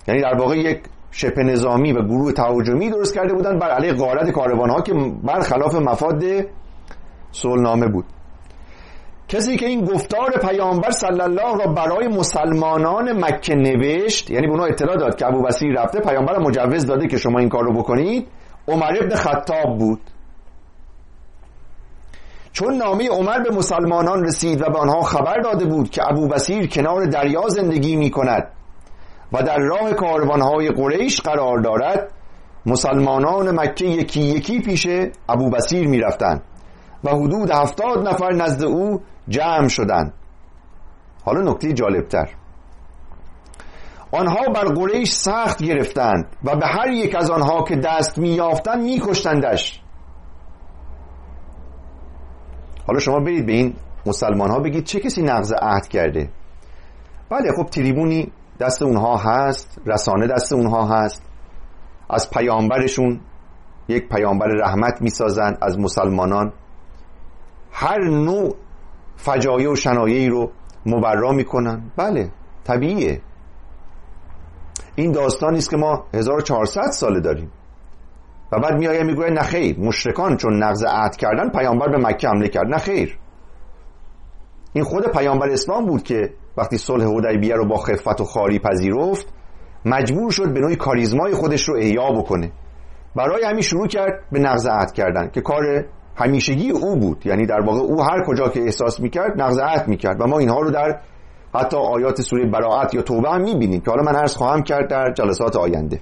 یعنی در واقع یک شبه نظامی و گروه تهاجمی درست کرده بودند بر علیه غارت کاروانها که برخلاف مفاد صلحنامه بود. کسی که این گفتار پیامبر صلی الله را برای مسلمانان مکه نوشت، یعنی به اونها اطلاع داد که ابوبصیر رفته، پیامبر مجوز داده که شما این کار رو بکنید، عمر ابن خطاب بود. چون نامه عمر به مسلمانان رسید و به آنها خبر داده بود که ابوبصیر کنار دریا زندگی می کند و در راه کاروانهای قریش قرار دارد، مسلمانان مکه یکی یکی پیش ابوبصیر می رفتند و حدود 70 نفر نزد او جمع شدند. حالا نکته جالبتر، آنها بر قریش سخت گرفتند و به هر یک از آنها که دست می یافتند می کشتندش. حالا شما برید به این مسلمان ها بگید چه کسی نقض عهد کرده؟ بله خب تریبونی دست اونها هست، رسانه دست اونها هست، از پیامبرشون یک پیامبر رحمت میسازن، از مسلمانان هر نوع فجایع و شنایعی رو مبرا میکنن. بله طبیعیه، این داستانی است که ما 1400 ساله داریم. و بعد میآیه میگوه نه خیر، مشرکان چون نقض عهد کردن پیامبر به مکه حمله کرد. نه خیر، این خود پیامبر اسلام بود که وقتی صلح حدیبیه رو با خفت و خواری پذیرفت، مجبور شد به نوعی کاریزمای خودش رو احیا بکنه. برای همین شروع کرد به نقض عهد کردن که کار همیشگی او بود. یعنی در واقع او هر کجا که احساس میکرد نقض عهد میکرد و ما اینها رو در حتی آیات سوره براءت یا توبه هم میبینیم که حالا من عرض خواهم کرد در جلسات آینده.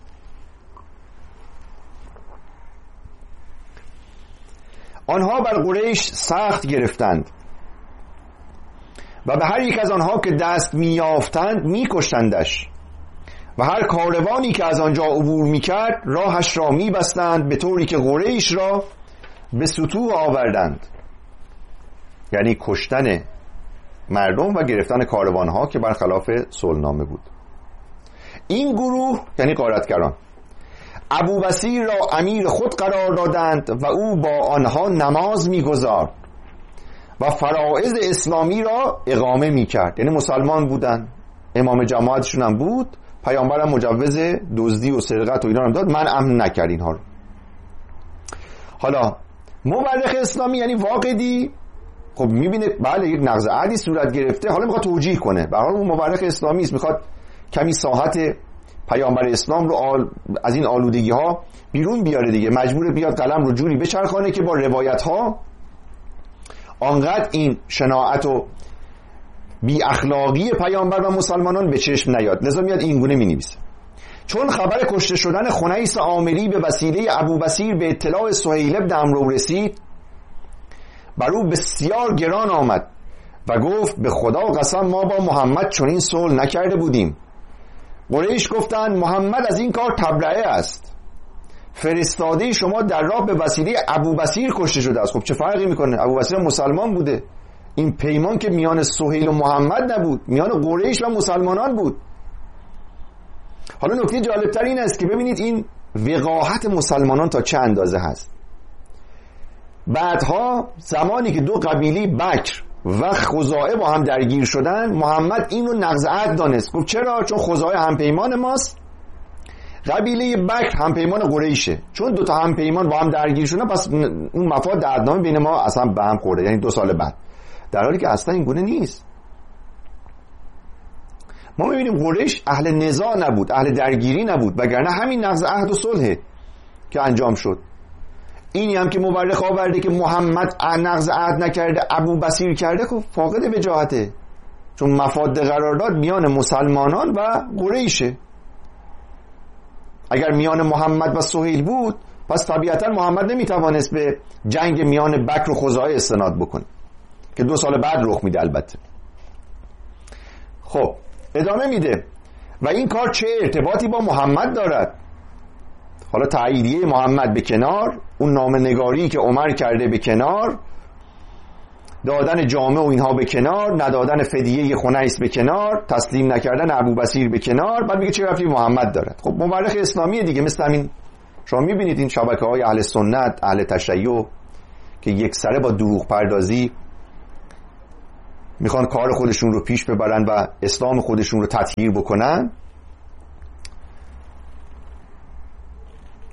آنها بر قریش سخت گرفتند و به هر یک از آنها که دست میافتند میکشتندش و هر کاروانی که از آنجا عبور میکرد راهش را میبستند به طوری که قریش را به سطوح آوردند. یعنی کشتن مردم و گرفتن کاروانها که برخلاف صلحنامه بود. این گروه یعنی غارتگران ابوبصیر را امیر خود قرار دادند و او با آنها نماز میگزارد و فرائض اسلامی را اقامه میکرد. یعنی مسلمان بودن، امام جماعتشون هم بود، پیامبرم مجوز دزدی و سرقت و اینا هم داد، من امن نکرد اینها رو. حالا مورخ اسلامی یعنی واقدی خب میبینه بله یک نقض عهدی صورت گرفته، حالا میخواد توجیه کنه. به هر حال اون مورخ اسلامی است، میخواد کمی ساحت پیامبر اسلام رو از این آلودگی ها بیرون بیاره دیگه، مجبور بیاد قلم رو جوری بچرخانه که با روایت ها آنقدر این شناعت و بی اخلاقی پیامبر و مسلمانان به چشم نیاد. لذا میاد این گونه می نویسه: چون خبر کشته شدن خنیس عامری به وسیله ابوبصیر به اطلاع سهیل بن عمرو رسید، بر او بسیار گران آمد و گفت به خدا قسم ما با محمد چنین صلح نکرده بودیم. قریش گفتند محمد از این کار تبرئه است، فرستاده شما در راه به وسیله ابوبصیر کشته شده است. خب چه فرقی میکنه؟ ابوبصیر مسلمان بوده. این پیمان که میان سهیل و محمد نبود، میان قریش و مسلمانان بود. حالا نکته جالبتر این است که ببینید این وقاحت مسلمانان تا چه اندازه هست. بعدها زمانی که دو قبیله بکر و خزاعه با هم درگیر شدن، محمد این رو نقض عهد دانست. گفت چرا؟ چون خزاعه همپیمان ماست، قبیله بکر همپیمان قریشه. چون دو تا همپیمان با هم درگیر شدن، پس اون مفاد عهدنامه بین ما اصلا به هم خورده، یعنی 2 سال بعد. در حالی که اصلا این گونه نیست. ما می‌بینیم قریش اهل نزاع نبود، اهل درگیری نبود، وگرنه همین نقض عهد و صلح که انجام شد. اینی هم که مورخ آورده که محمد نقض عهد نکرده، ابوبصیر کرده، خب فاقد وجاهته، چون مفاد قرارداد میان مسلمانان و قریشه. اگر میان محمد و سهیل بود، پس طبیعتا محمد نمیتوانست به جنگ میان بکر و خزاعه استناد بکنه که 2 سال بعد رخ میده البته. خب ادامه میده: و این کار چه ارتباطی با محمد دارد؟ حالا تاییدیه محمد به کنار، اون نامه‌نگاری که عمر کرده به کنار، دادن جامه و اینها به کنار، ندادن فدیه خنیس به کنار، تسلیم نکردن ابوبصیر به کنار، بعد میگه چه ربطی محمد دارد؟ خب مورخ اسلامی دیگه، مثل همین شما میبینید این شبکه‌های اهل سنت، اهل تشیع که یک سره با دروغ پردازی میخوان کار خودشون رو پیش ببرن و اسلام خودشون رو تطهیر بکنن.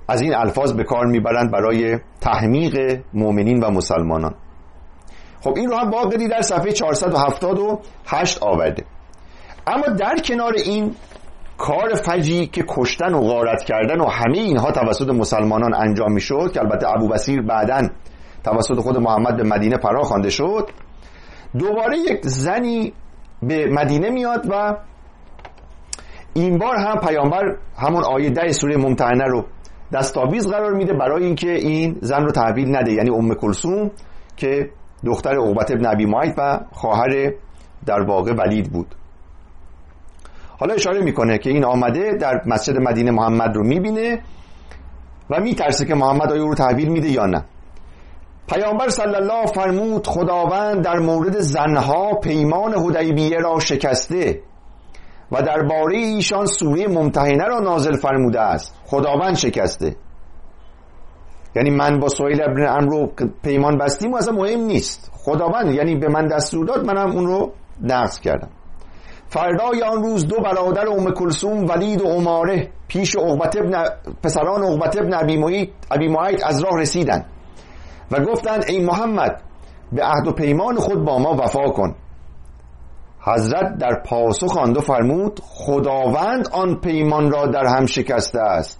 از این الفاظ به کار میبرند برای تحمیق مؤمنین و مسلمانان. خب این رو هم باقری در صفحه 478 آورده. اما در کنار این کار فجی که کشتن و غارت کردن و همه اینها توسط مسلمانان انجام میشد، که البته ابوبصیر بعداً توسط خود محمد به مدینه پناه خوانده شد، دوباره یک زنی به مدینه میاد و این بار هم پیامبر همون آیه 10 سوره ممتحنه رو دستاویز قرار میده برای اینکه این زن رو تحویل نده، یعنی ام کلثوم که دختر عقبه بن ابی معیط و خواهر در واقع ولید بود. حالا اشاره میکنه که این آمده در مسجد مدینه محمد رو میبینه و میترسه که محمد آیا رو تحویل میده یا نه. پیامبر صلی الله فرمود خداوند در مورد زنها پیمان حدیبیه را شکسته و درباره ایشان سوره ممتحنه را نازل فرموده است. خداوند شکسته، یعنی من با سهیل ابن عمرو پیمان بستیم و اصلا مهم نیست، خداوند یعنی به من دستور داد، منم اون رو نقض کردم. فردای آن روز دو برادر ام کلثوم ولید و عماره پیش پسران عقبه بن ابی معیط از راه رسیدند و گفتند ای محمد به عهد و پیمان خود با ما وفا کن. حضرت در پاسخ خواند و فرمود خداوند آن پیمان را در هم شکسته است.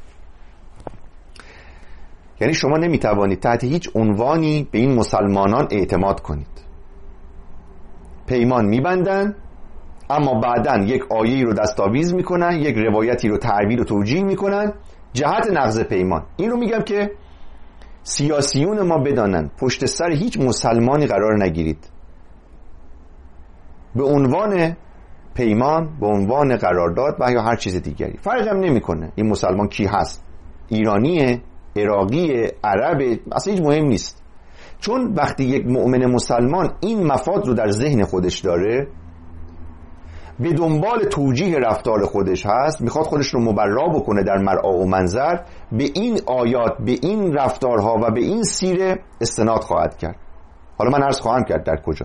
یعنی شما نمیتوانید تحت هیچ عنوانی به این مسلمانان اعتماد کنید. پیمان میبندن اما بعداً یک آیه‌ای رو دستاویز میکنن، یک روایتی رو تعبیر و توجیه میکنن جهت نقض پیمان. این رو میگم که سیاسیون ما بدانن پشت سر هیچ مسلمانی قرار نگیرید. به عنوان پیمان، به عنوان قرارداد و یا هر چیز دیگری فرق هم نمیکنه این مسلمان کی هست، ایرانیه، عراقیه، عربه، اصلا هیچ مهم نیست. چون وقتی یک مؤمن مسلمان این مفاد رو در ذهن خودش داره، به دنبال توجیه رفتار خودش هست، میخواد خودش رو مبرا بکنه در مرعا و منظر، به این آیات، به این رفتارها و به این سیره استناد خواهد کرد. حالا من عرض خواهم کرد در کجا.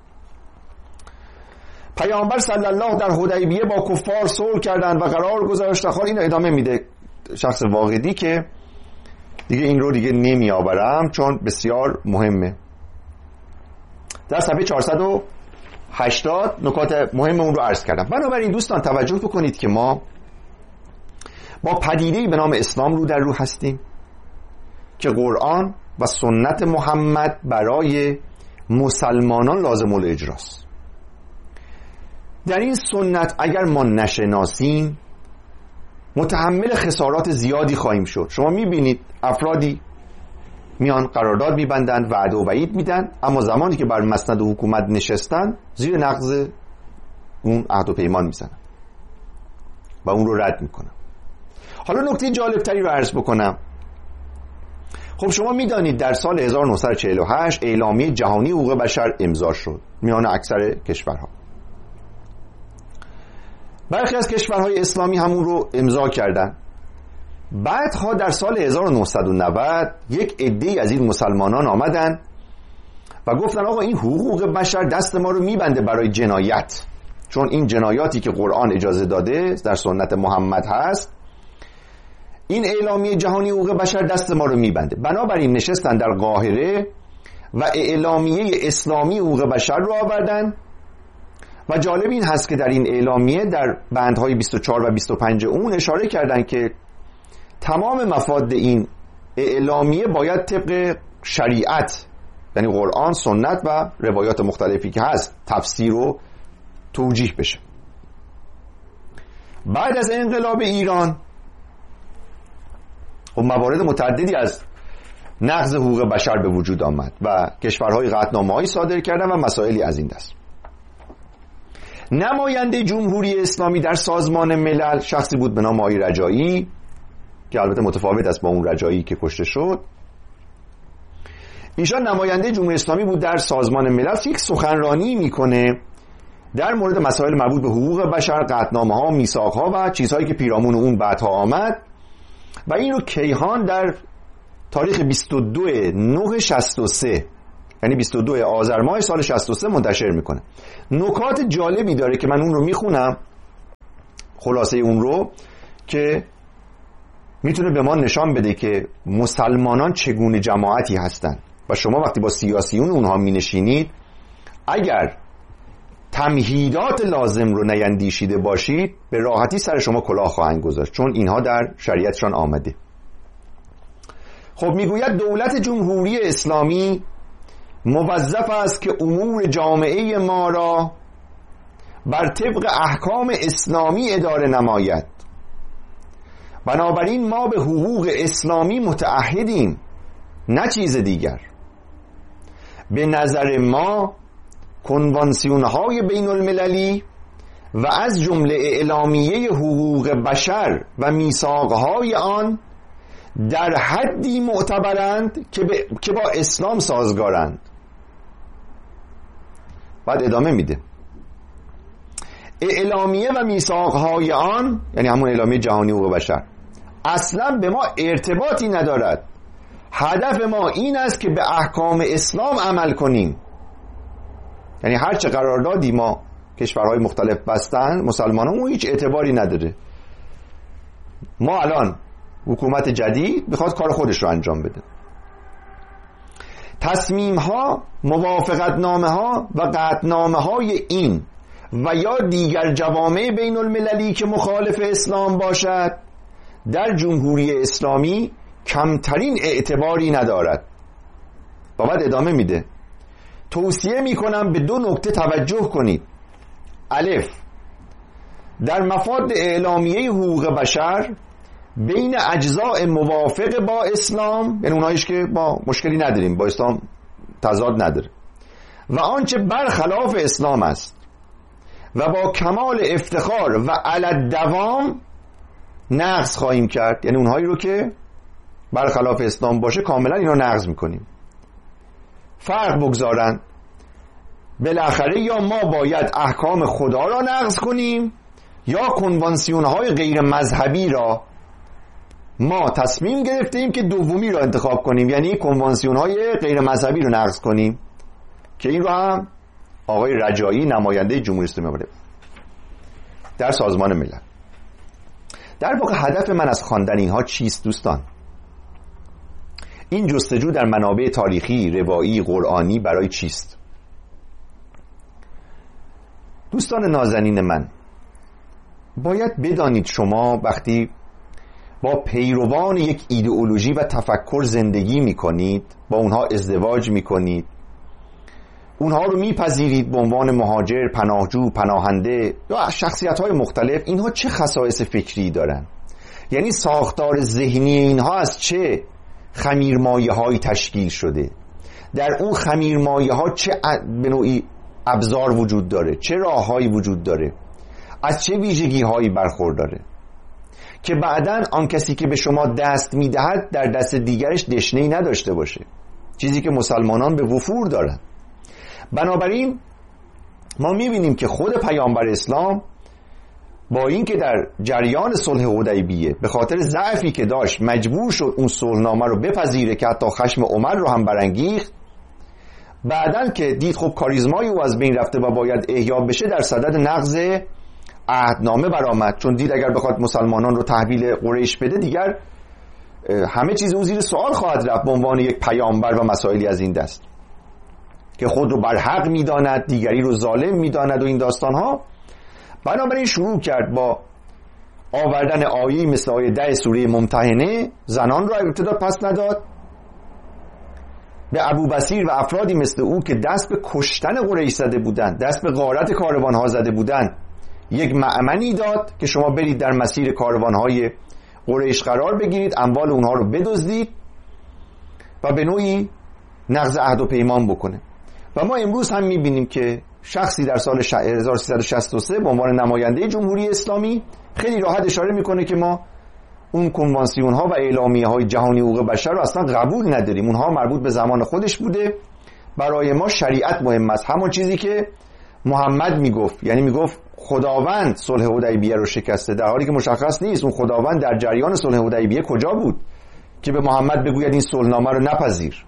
پیامبر صلی الله در حدیبیه با کفار صلح کردند و قرار گذاشتند. خب این ادامه میده شخص واقعی که دیگه این رو دیگه نمی آورم چون بسیار مهمه. در صفحه 480 نکات مهم اون رو عرض کردم. بنابراین دوستان توجه بکنید که ما با پدیده‌ای به نام اسلام رو در رو هستیم که قرآن و سنت محمد برای مسلمانان لازم الاجراست. در این سنت اگر ما نشناسیم متحمل خسارات زیادی خواهیم شد. شما میبینید افرادی میان قرارداد میبندن، وعده و وعید میدن، اما زمانی که بر مسند حکومت نشستن زیر نقض اون عهد و پیمان میزنن و اون رو رد میکنن. حالا نکته جالب تری رو عرض بکنم. خب شما میدانید در سال 1948 اعلامیه جهانی حقوق بشر امضا شد میان اکثر کشورها. برخی از کشورهای اسلامی همون رو امضا کردن. بعدها در سال 1990 یک عده‌ای از این مسلمانان آمدن و گفتن آقا این حقوق بشر دست ما رو میبنده برای جنایت، چون این جنایاتی که قرآن اجازه داده در سنت محمد هست، این اعلامیه جهانی حقوق بشر دست ما رو میبنده. بنابراین نشستن در قاهره و اعلامیه اسلامی حقوق بشر رو آوردن و جالب این هست که در این اعلامیه در بندهای 24 و 25 اون اشاره کردن که تمام مفاد این اعلامیه باید طبق شریعت، یعنی قرآن، سنت و روایات مختلفی که هست تفسیر و توجیه بشه. بعد از انقلاب ایران و موارد متعددی از نقض حقوق بشر به وجود آمد و کشورهای قطعنامه‌هایی صادر کردن و مسائلی از این دست. نماینده جمهوری اسلامی در سازمان ملل شخصی بود به نام آقای رجایی که البته متفاوت است با اون رجایی که کشته شد. ایشان نماینده جمهوری اسلامی بود در سازمان ملل، یک سخنرانی میکنه در مورد مسائل مربوط به حقوق بشر، قطعنامه‌ها، میثاق‌ها و چیزهایی که پیرامون اون بعدها آمد و این رو کیهان در تاریخ 22/9/63 یعنی 22 آذر ماه سال 63 منتشر میکنه. نکات جالبی داره که من اون رو میخونم، خلاصه اون رو، که میتونه به ما نشان بده که مسلمانان چگونه جماعتی هستند و شما وقتی با سیاسیون اونها مینشینید اگر تمهیدات لازم رو نیندیشیده باشید به راحتی سر شما کلاه خواهند گذاشت، چون اینها در شریعتشان آمده. خب میگوید دولت جمهوری اسلامی موظف است که امور جامعه ما را بر طبق احکام اسلامی اداره نماید. بنابراین ما به حقوق اسلامی متعهدیم، نه چیز دیگر. به نظر ما کنوانسیون‌های بین المللی و از جمله اعلامیه حقوق بشر و میثاق‌های آن در حدی معتبرند که با اسلام سازگارند. بعد ادامه میده اعلامیه و میثاق‌های آن، یعنی همون اعلامیه جهانی حقوق بشر، اصلا به ما ارتباطی ندارد. هدف ما این است که به احکام اسلام عمل کنیم. یعنی هر چه قراردادی ما کشورهای مختلف بستن مسلمانان اون هیچ اعتباری نداره. ما الان حکومت جدید میخواد کار خودش رو انجام بده. تصمیم ها، موافقت نامه ها و قطعنامه های این و یا دیگر جوامع بین المللی که مخالف اسلام باشد در جمهوری اسلامی کمترین اعتباری ندارد. و بعد ادامه میده توصیه میکنم به 2 نکته توجه کنید. الف، در مفاد اعلامیه حقوق بشر بین اجزاء موافق با اسلام، یعنی اونهایش که با مشکلی نداریم، با اسلام تضاد نداره، و آنچه برخلاف اسلام است و با کمال افتخار و علی دوام نقض خواهیم کرد. یعنی اونهایی رو که برخلاف اسلام باشه کاملا اینا نقض میکنیم. فرق بگذارن، بالاخره یا ما باید احکام خدا را نقض کنیم یا کنوانسیون های غیر مذهبی را. ما تصمیم گرفتیم که دومی را انتخاب کنیم، یعنی کنوانسیون های غیر مذهبی رو نقض کنیم، که این رو هم آقای رجایی نماینده جمهوری اسلامی بوده در سازمان ملل. در واقع هدف من از خواندن اینها چیست دوستان؟ این جستجو در منابع تاریخی، روایی، قرآنی برای چیست؟ دوستان نازنین من، باید بدانید شما وقتی با پیروان یک ایدئولوژی و تفکر زندگی میکنید، با اونها ازدواج میکنید، اونها رو میپذیرید به عنوان مهاجر، پناهجو، پناهنده یا شخصیت‌های مختلف، اینها چه خصایص فکری دارن؟ یعنی ساختار ذهنی اینها از چه خمیرمایه‌هایی تشکیل شده؟ در اون خمیرمایه‌ها چه به نوعی ابزار وجود داره؟ چه راههایی وجود داره؟ از چه ویژگی‌هایی برخورداره که بعداً آن کسی که به شما دست میدهد در دست دیگرش دشنه‌ای نداشته باشه، چیزی که مسلمانان به وفور دارن. بنابراین ما میبینیم که خود پیامبر اسلام با اینکه در جریان صلح حدیبیه به خاطر ضعفی که داشت مجبور شد اون صلحنامه رو بپذیره که حتی خشم عمر رو هم برانگیخت، بعدن که دید خب کاریزمای او از بین رفته و باید احیا بشه، در صدد نقض عهدنامه برآمد، چون دید اگر بخواد مسلمانان رو تحویل قریش بده دیگر همه چیز او زیر سوال خواهد رفت به عنوان یک پیامبر و مسائلی از این دست که خود رو بر حق میداند، دیگری رو ظالم میداند و این داستانها. بنابراین شروع کرد با آوردن آیه‌ای مثل آیه 10 سوره ممتحنه، زنان را ابتدا پس نداد، به ابوبصیر و افرادی مثل او که دست به کشتن قریش زده بودند، دست به غارت کاروانها زده بودند، یک مأمنی داد که شما برید در مسیر کاروانهای قریش قرار بگیرید، اموال اونها رو بدزدید و به نوعی نقض عهد و پیمان بکنه. و ما امروز هم میبینیم که شخصی در سال 1363 به عنوان نماینده جمهوری اسلامی خیلی راحت اشاره میکنه که ما اون کنوانسیون ها و اعلامیه های جهانی حقوق بشر رو اصلا قبول نداریم، اونها مربوط به زمان خودش بوده، برای ما شریعت مهم است، همون چیزی که محمد میگفت، یعنی میگفت خداوند صلح حدیبیه رو شکسته، در حالی که مشخص نیست اون خداوند در جریان صلح حدیبیه کجا بود که به محمد بگوید این صلحنامه رو نپذیر.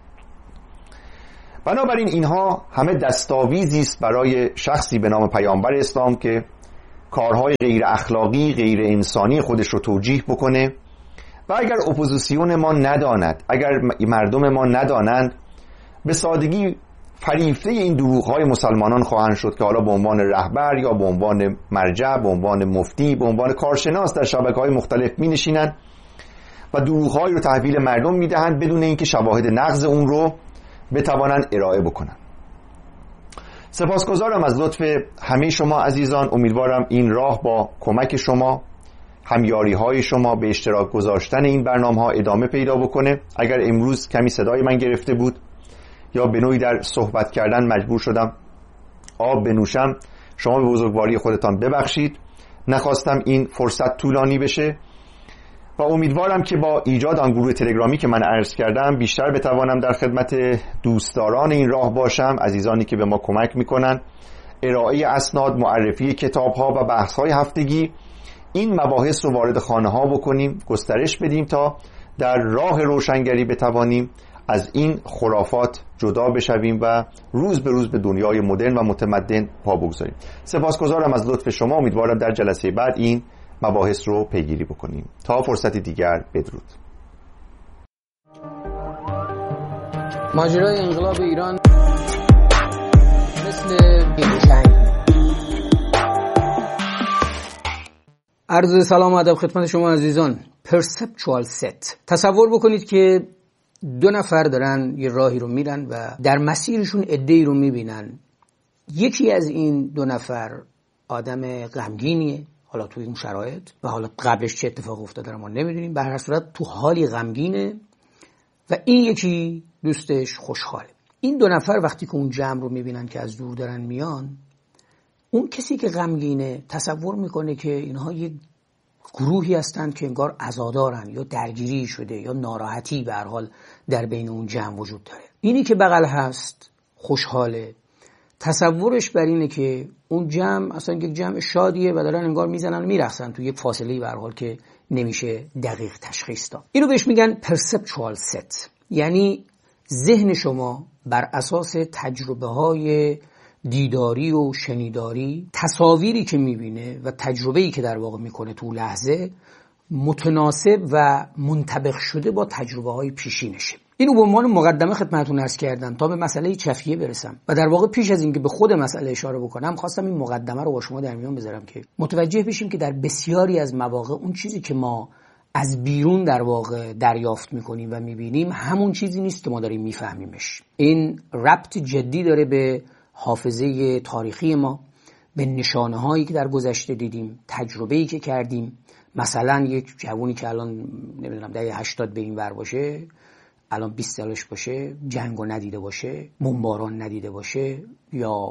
بنابراین اینها همه دستاویزی است برای شخصی به نام پیامبر اسلام که کارهای غیر اخلاقی، غیر انسانی خودش رو توجیه بکنه و اگر اپوزیسیون ما نداند، اگر مردم ما ندانند، به سادگی فریفته این دروغ‌های مسلمانان خواهند شد که حالا به عنوان رهبر یا به عنوان مرجع، به عنوان مفتی، به عنوان کارشناس در شبکه‌های مختلف می‌نشینند و دروغ‌هایی رو تحویل مردم می‌دهند بدون اینکه شواهد نقض اون رو بتوانند ارائه بکنند. سپاسگزارم از لطف همه شما عزیزان. امیدوارم این راه با کمک شما، همیاری‌های شما به اشتراک گذاشتن این برنامه‌ها ادامه پیدا بکنه. اگر امروز کمی صدای من گرفته بود یا به نوعی در صحبت کردن مجبور شدم آب بنوشم، شما به بزرگواری خودتان ببخشید. نخواستم این فرصت طولانی بشه و امیدوارم که با ایجاد آن گروه تلگرامی که من عرض کردم بیشتر بتوانم در خدمت دوستداران این راه باشم، عزیزانی که به ما کمک میکنن، ارائه اسناد، معرفی کتاب‌ها و بحث‌های هفتگی. این مباحث رو وارد خانه‌ها بکنیم، گسترش بدیم تا در راه روشنگری بتوانیم از این خرافات جدا بشویم و روز به روز به دنیای مدرن و متمدن پا بگذاریم. سپاسگزارم از لطف شما. امیدوارم در جلسه بعد این مباحث رو پیگیری بکنیم. تا فرصتی دیگر، بدرود. ماجرای انقلاب ایران مثل جنگ. عرض سلام و ادب خدمت شما عزیزان. پرسپچوال ست. تصور بکنید که دو نفر دارن یه راهی رو میرن و در مسیرشون عده‌ای رو میبینن. یکی از این دو نفر آدم غمگینیه، حالا توی اون شرایط و حالا قبلش چه اتفاق افتاده رو ما نمیدونیم، به هر صورت تو حالی غمگینه و این یکی دوستش خوشحاله. این دو نفر وقتی که اون جمع رو میبینن که از دور دارن میان، اون کسی که غمگینه تصور میکنه که اینها یک گروهی هستند که انگار عزادارن یا درگیری شده یا ناراحتی به هر حال در بین اون جمع وجود داره. اینی که بغل هست خوشحاله، تصورش بر اینه که اون جمع اصلا یک جمع شادیه و دارن انگار میزنن و میرقصن تو یک فاصله به هر حال که نمیشه دقیق تشخیص داد. اینو بهش میگن پرسپچوال ست، یعنی ذهن شما بر اساس تجربه‌های دیداری و شنیداری، تصاویری که میبینه و تجربه‌ای که در واقع میکنه تو لحظه متناسب و منطبق شده با تجربه‌های پیشینشه. اینو به عنوان مقدمه خدمتتون عرض کردم تا به مسئله چفیه برسم و در واقع پیش از اینکه به خود مسئله اشاره بکنم خواستم این مقدمه رو با شما در میان بذارم که متوجه بشیم که در بسیاری از مواقع اون چیزی که ما از بیرون در واقع دریافت میکنیم و میبینیم همون چیزی نیست که ما داریم میفهمیمش. این ربط جدی داره به حافظه تاریخی ما، به نشانه هایی که در گذشته دیدیم، تجربه‌ای که کردیم. مثلا یک جوونی که الان نمیدونم دهه 80 به این ور باشه، الان 20 سالش باشه، جنگو ندیده باشه، بمباران ندیده باشه، یا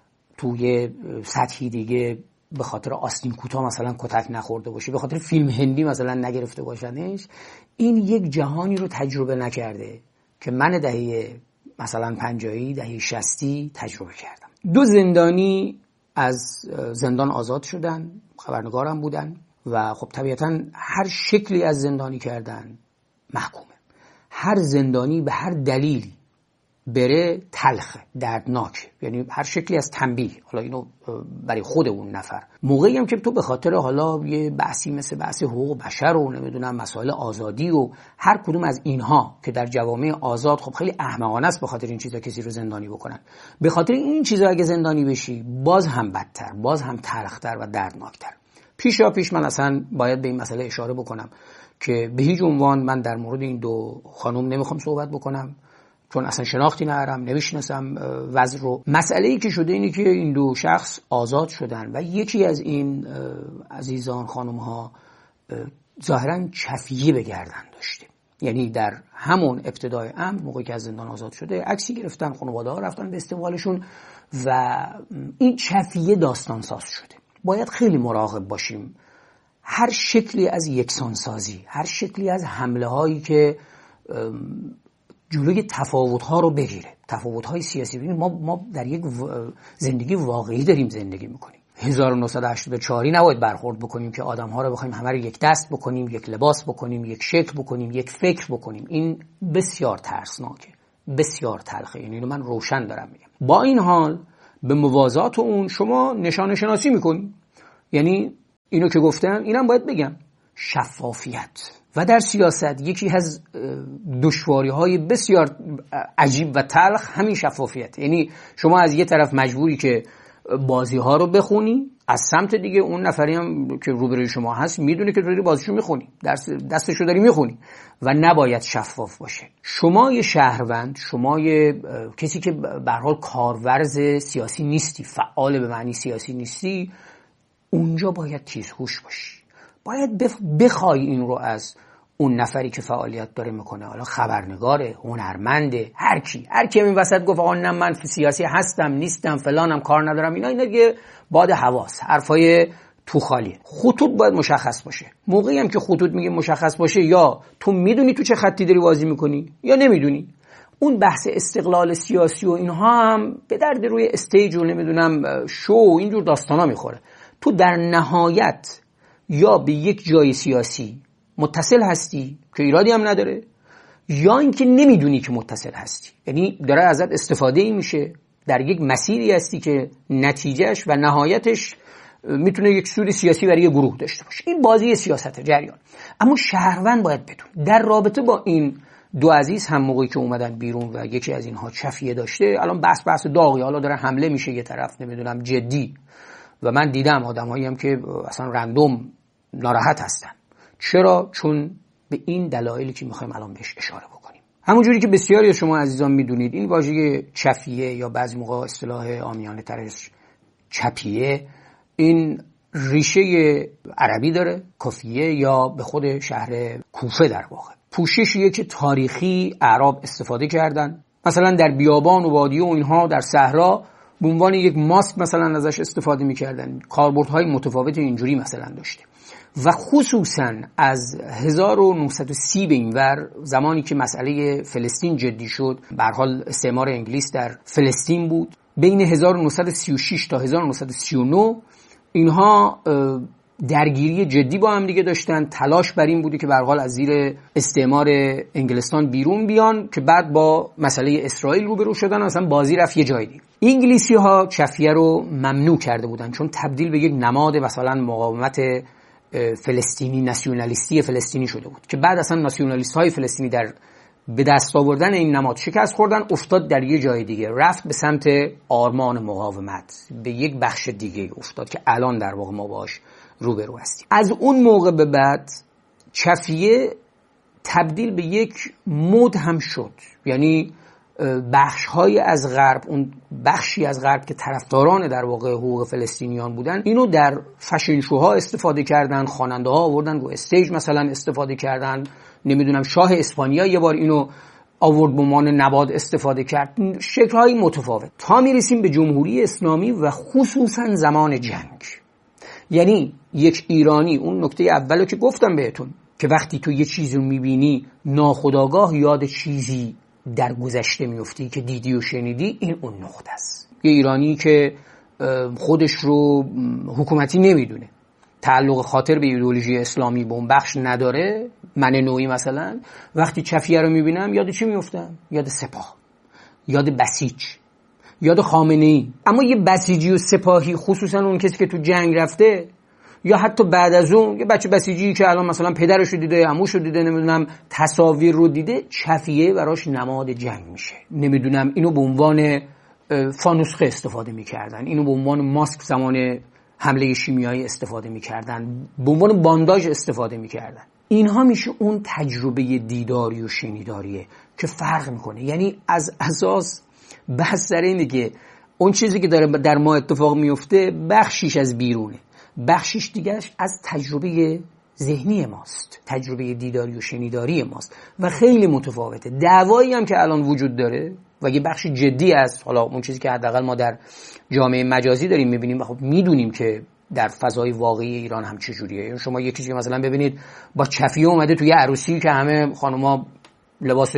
توی سطحی دیگه به خاطر آستین کوتاه مثلا کتک نخورده باشه، به خاطر فیلم هندی مثلا نگرفته باشنش، این یک جهانی رو تجربه نکرده که من دهه مثلا 50 دهه 60 تجربه کردم. دو زندانی از زندان آزاد شدن، خبرنگارم بودن و خب طبیعتا هر شکلی از زندانی کردن محکومه. هر زندانی به هر دلیلی بره تلخه، دردناک، یعنی هر شکلی از تنبیه، حالا اینو برای خود اون نفر. موقعی هم که تو به خاطر حالا یه بحثی مثل بحث حقوق بشر و نمیدونم مسائل آزادی و هر کدوم از اینها که در جوامع آزاد خب خیلی احمقانه است به خاطر این چیزا کسی رو زندانی بکنن، به خاطر این چیزا اگه زندانی بشی باز هم بدتر، باز هم تلختر و دردناکتر. پیش من اصلا باید به این مسئله اشاره بکنم که به هیچ عنوان من در مورد این دو خانم نمیخوام صحبت بکنم، چون اصلا شناختی ندارم، نمیشناسم وضع رو. مسئله‌ای که شده اینه که این دو شخص آزاد شدن و یکی از این عزیزان خانم‌ها ظاهراً چفیه به گردن داشته. یعنی در همون ابتدای امر موقعی که از زندان آزاد شده عکسی گرفتن، خانواده‌ها رفتن به استقبالشون و این چفیه داستان ساز شده. باید خیلی مراقب باشیم. هر شکلی از یکسانسازی، هر شکلی از حمله هایی که جلوی تفاوت ها رو بگیره، تفاوت های سیاسی. ما در یک زندگی واقعی داریم زندگی میکنیم. 1984 نباید برخورد بکنیم که آدم ها رو بخوایم همه رو یک دست بکنیم، یک لباس بکنیم، یک شکل بکنیم، یک فکر بکنیم. این بسیار ترسناکه، بسیار تلخه. یعنی من روشن دارم میگم. با این حال به موازات اون شما نشانه شناسی میکنید. یعنی اینو که گفتم اینم باید بگم، شفافیت. و در سیاست یکی از دشواری‌های بسیار عجیب و تلخ همین شفافیت. یعنی شما از یه طرف مجبوری که بازی‌ها رو بخونی، از سمت دیگه اون نفری هم که روبروی شما هست میدونه که داری بازیشو میخونی، دستشو داری میخونی و نباید شفاف باشه. شما یه شهروند، شما یه کسی که به هر حال کارورز سیاسی نیستی، فعال به معنی سیاسی نیستی، اونجا باید تیزهوش باشی. باید بخوای این رو از اون نفری که فعالیت داره میکنه، حالا خبرنگاره، هنرمنده، هر کی این وسط گفت آقا نه من سیاسی هستم نیستم فلانم کار ندارم، اینا دیگه باد حواس، حرفای تو خالیه. خطوط باید مشخص باشه. موقعی هم که خطوط میگه مشخص باشه، یا تو میدونی تو چه خطی داری بازی میکنی یا نمیدونی. اون بحث استقلال سیاسی و اینها هم به درد روی استیج و نمیدونم شو و اینجور داستانا میخوره. تو در نهایت یا به یک جای سیاسی متصل هستی که ایرادی هم نداره، یا اینکه نمیدونی که متصل هستی، یعنی داره ازت استفاده ای میشه، در یک مسیری هستی که نتیجهش و نهایتش میتونه یک سود سیاسی برای یک گروه داشته باشه. این بازی سیاست جریان. اما شهروند باید بدون. در رابطه با این دو عزیز هم موقعی که اومدن بیرون و یکی از اینها چفیه داشته، الان بحث داغی، حالا داره حمله میشه یه طرف نمیدونم جدی، و من دیدم آدمایی هم که اصلا رندوم ناراحت هستن. چرا؟ چون به این دلایلی که میخوایم الان بهش اشاره بکنیم. همونجوری که بسیاری از شما عزیزان میدونید، این واژه چفیه یا بعضی موقع اصطلاح عامیانه ترش چپیه، این ریشه عربی داره، کفیه یا به خود شهر کوفه در واقع. پوششیه که تاریخی اعراب استفاده کردن، مثلا در بیابان و وادی و اینها در صحرا به عنوان یک ماسک مثلا ازش استفاده میکردن. کاربردهای متفاوت اینجوری مثلا داشته. و خصوصا از 1930 به این ور، زمانی که مسئله فلسطین جدی شد، به هر حال استعمار انگلیس در فلسطین بود، بین 1936 تا 1939 اینها درگیری جدی با هم دیگه داشتن. تلاش بر این بوده که به هر حال از زیر استعمار انگلستان بیرون بیان، که بعد با مسئله اسرائیل روبرو شدن، اصلا بازی رفت یه جای دیگه. انگلیسی ها چفیه رو ممنوع کرده بودن چون تبدیل به یک نماد مثلا مقاومت فلسطینی، ناسیونالیستی فلسطینی شده بود، که بعد اصلا ناسیونالیست های فلسطینی در به دست آوردن این نماد شکست خوردن، افتاد در یه جای دیگه، رفت به سمت آرمان مقاومت، به یک بخش دیگه افتاد که الان در واقع ما باش روبرو هستیم. از اون موقع به بعد چفیه تبدیل به یک مد هم شد، یعنی بخش‌های از غرب، اون بخشی از غرب که طرفداران در واقع حقوق فلسطینیان بودن، اینو در فشن شوها استفاده کردن، خواننده ها آوردن رو استیج مثلا استفاده کردن، نمیدونم شاه اسپانیا یه بار اینو آورد به عنوان نباد استفاده کرد، شکل‌های متفاوت، تا میرسیم به جمهوری اسلامی و خصوصا زمان جنگ. یعنی یک ایرانی، اون نکته اولو که گفتم بهتون، که وقتی تو یه چیزی رو میبینی ناخودآگاه یاد چیزی در گذشته میفتی که دیدی و شنیدی، این اون نقطه است. یه ایرانی که خودش رو حکومتی نمیدونه، تعلق خاطر به ایدئولوژی اسلامی به اون بخش نداره، من نوعی مثلا، وقتی چفیه رو میبینم یاد چی میفتم؟ یاد سپاه، یاد بسیج، یاد خامنه‌ای. اما یه بسیجی و سپاهی، خصوصا اون کسی که تو جنگ رفته، یا حتی بعد از اون یه بچه بسیجی که الان مثلا پدرش رو دیده، عموش رو دیده، نمیدونم تصاویر رو دیده، چفیه براش نماد جنگ میشه. نمیدونم اینو به عنوان فانوسخه استفاده میکردن، اینو به عنوان ماسک زمان حمله شیمیایی استفاده میکردن، به عنوان بانداژ استفاده میکردن. اینها میشه اون تجربه دیداری و شنیداریه که فرق میکنه. یعنی از اساس بحث سر اینه که اون چیزی که داره در ما اتفاق میفته بخشیش از بیرونه، بخشیش دیگرش از تجربه ذهنی ماست، تجربه دیداری و شنیداری ماست و خیلی متفاوته. دعوایی هم که الان وجود داره و یه بخش جدی است، حالا اون چیزی که حداقل ما در جامعه مجازی داریم میبینیم و خب میدونیم که در فضای واقعی ایران هم چجوریه. یعنی شما یه چیزی که مثلا ببینید با چفیه اومده توی عروسی که همه خانوما لباس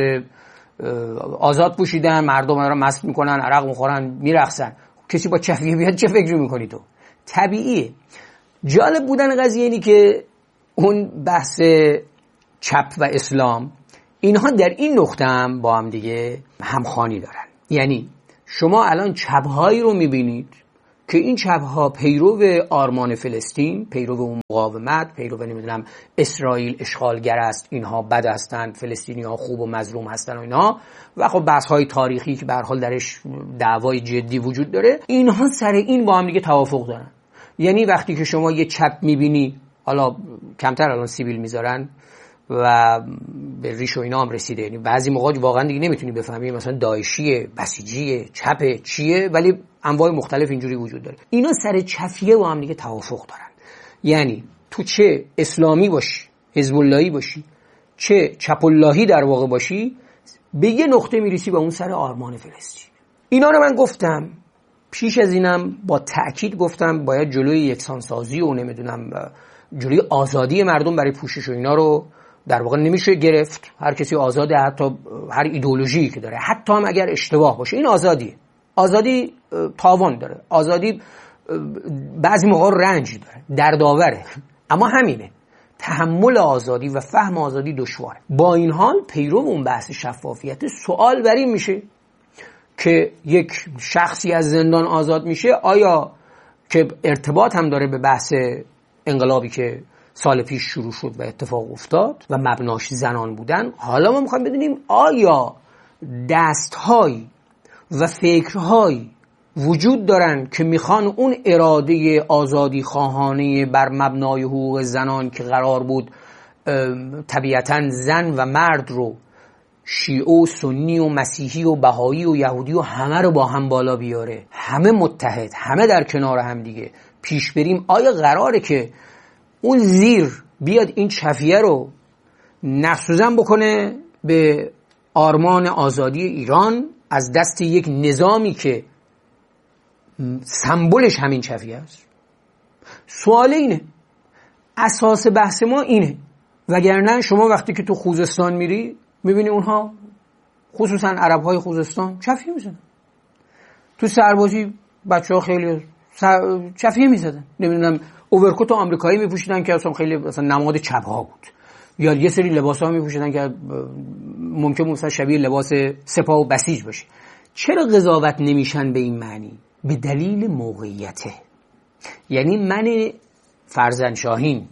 آزاد پوشیدن، مردم رو مست میکنن، عرق میخورن، میرقصن، کسی با چفیه بیاد چه فکری میکنی تو؟ طبیعیه. جالب بودن قضیه اینی که اون بحث چپ و اسلام، اینها در این نقطه هم با هم دیگه همخوانی دارن. یعنی شما الان چپ‌هایی رو میبینید که این چپ‌ها پیرو آرمان فلسطین، پیرو مقاومت، پیرو نمیدونم اسرائیل اشغالگر است، اینها بد هستند، فلسطینی‌ها خوب و مظلوم هستن و اینها، و خب بحث‌های تاریخی که به هر حال درش دعوای جدی وجود داره، اینها سر این با هم دیگه توافق دارن. یعنی وقتی که شما یه چپ می‌بینی، حالا کمتر الان سیبیل میذارن و به ریش و اینا هم رسیده، یعنی بعضی موقع واقعا دیگه نمیتونی بفهمی مثلا داعشیه، بسیجیه، چپه، چیه، ولی انواع مختلف اینجوری وجود داره. اینا سر چفیه با هم دیگه توافق دارن. یعنی تو چه اسلامی باشی، حزب اللهی باشی، چه چپ اللهی در واقع باشی، به یه نقطه میرسی به اون سر آرمان فلسطین. اینا رو من گفتم، پیش از اینم با تأکید گفتم باید جلوی یکسانسازی و نمیدونم جلوی آزادی مردم برای پوشش و اینا رو در واقع نمیشه گرفت. هر کسی آزاده، حتی هر ایدئولوژی که داره، حتی هم اگر اشتباه باشه. این آزادیه. آزادی تاوان داره، آزادی بعضی موقع رنج داره، دردآوره، اما همینه. تحمل آزادی و فهم آزادی دشواره. با این حال پیرو اون بحث شفافیت سوال بر این میشه که یک شخصی از زندان آزاد میشه، آیا که ارتباط هم داره به بحث انقلابی که سال پیش شروع شد و اتفاق افتاد و مبناش زنان بودن. حالا ما میخوایم بدونیم آیا دست‌های و فکرهایی وجود دارن که میخوان اون اراده آزادی خواهانه بر مبنای حقوق زنان که قرار بود طبیعتاً زن و مرد رو، شیعه و سنی و مسیحی و بهایی و یهودی و همه رو با هم بالا بیاره، همه متحد، همه در کنار هم دیگه پیش بریم، آیا قراره که اون زیر بیاد این چفیه رو نفسوزن بکنه به آرمان آزادی ایران از دست یک نظامی که سمبلش همین چفیه است؟ سوال اینه، اساس بحث ما اینه. وگرنه شما وقتی که تو خوزستان میری میبینی اونها، خصوصا عربهای خوزستان، چفیه میزنن. تو سربازی بچه ها خیلی چفیه میزدن، نمیدونم اوورکوت آمریکایی میپوشیدن که اصلا خیلی مثلا نماد چپ ها بود، یا یه سری لباس ها میپوشیدن که ممکن مثلا شبیه لباس سپاه و بسیج باشه. چرا قضاوت نمیشن به این معنی؟ به دلیل موقعیته. یعنی من فرزند شاهین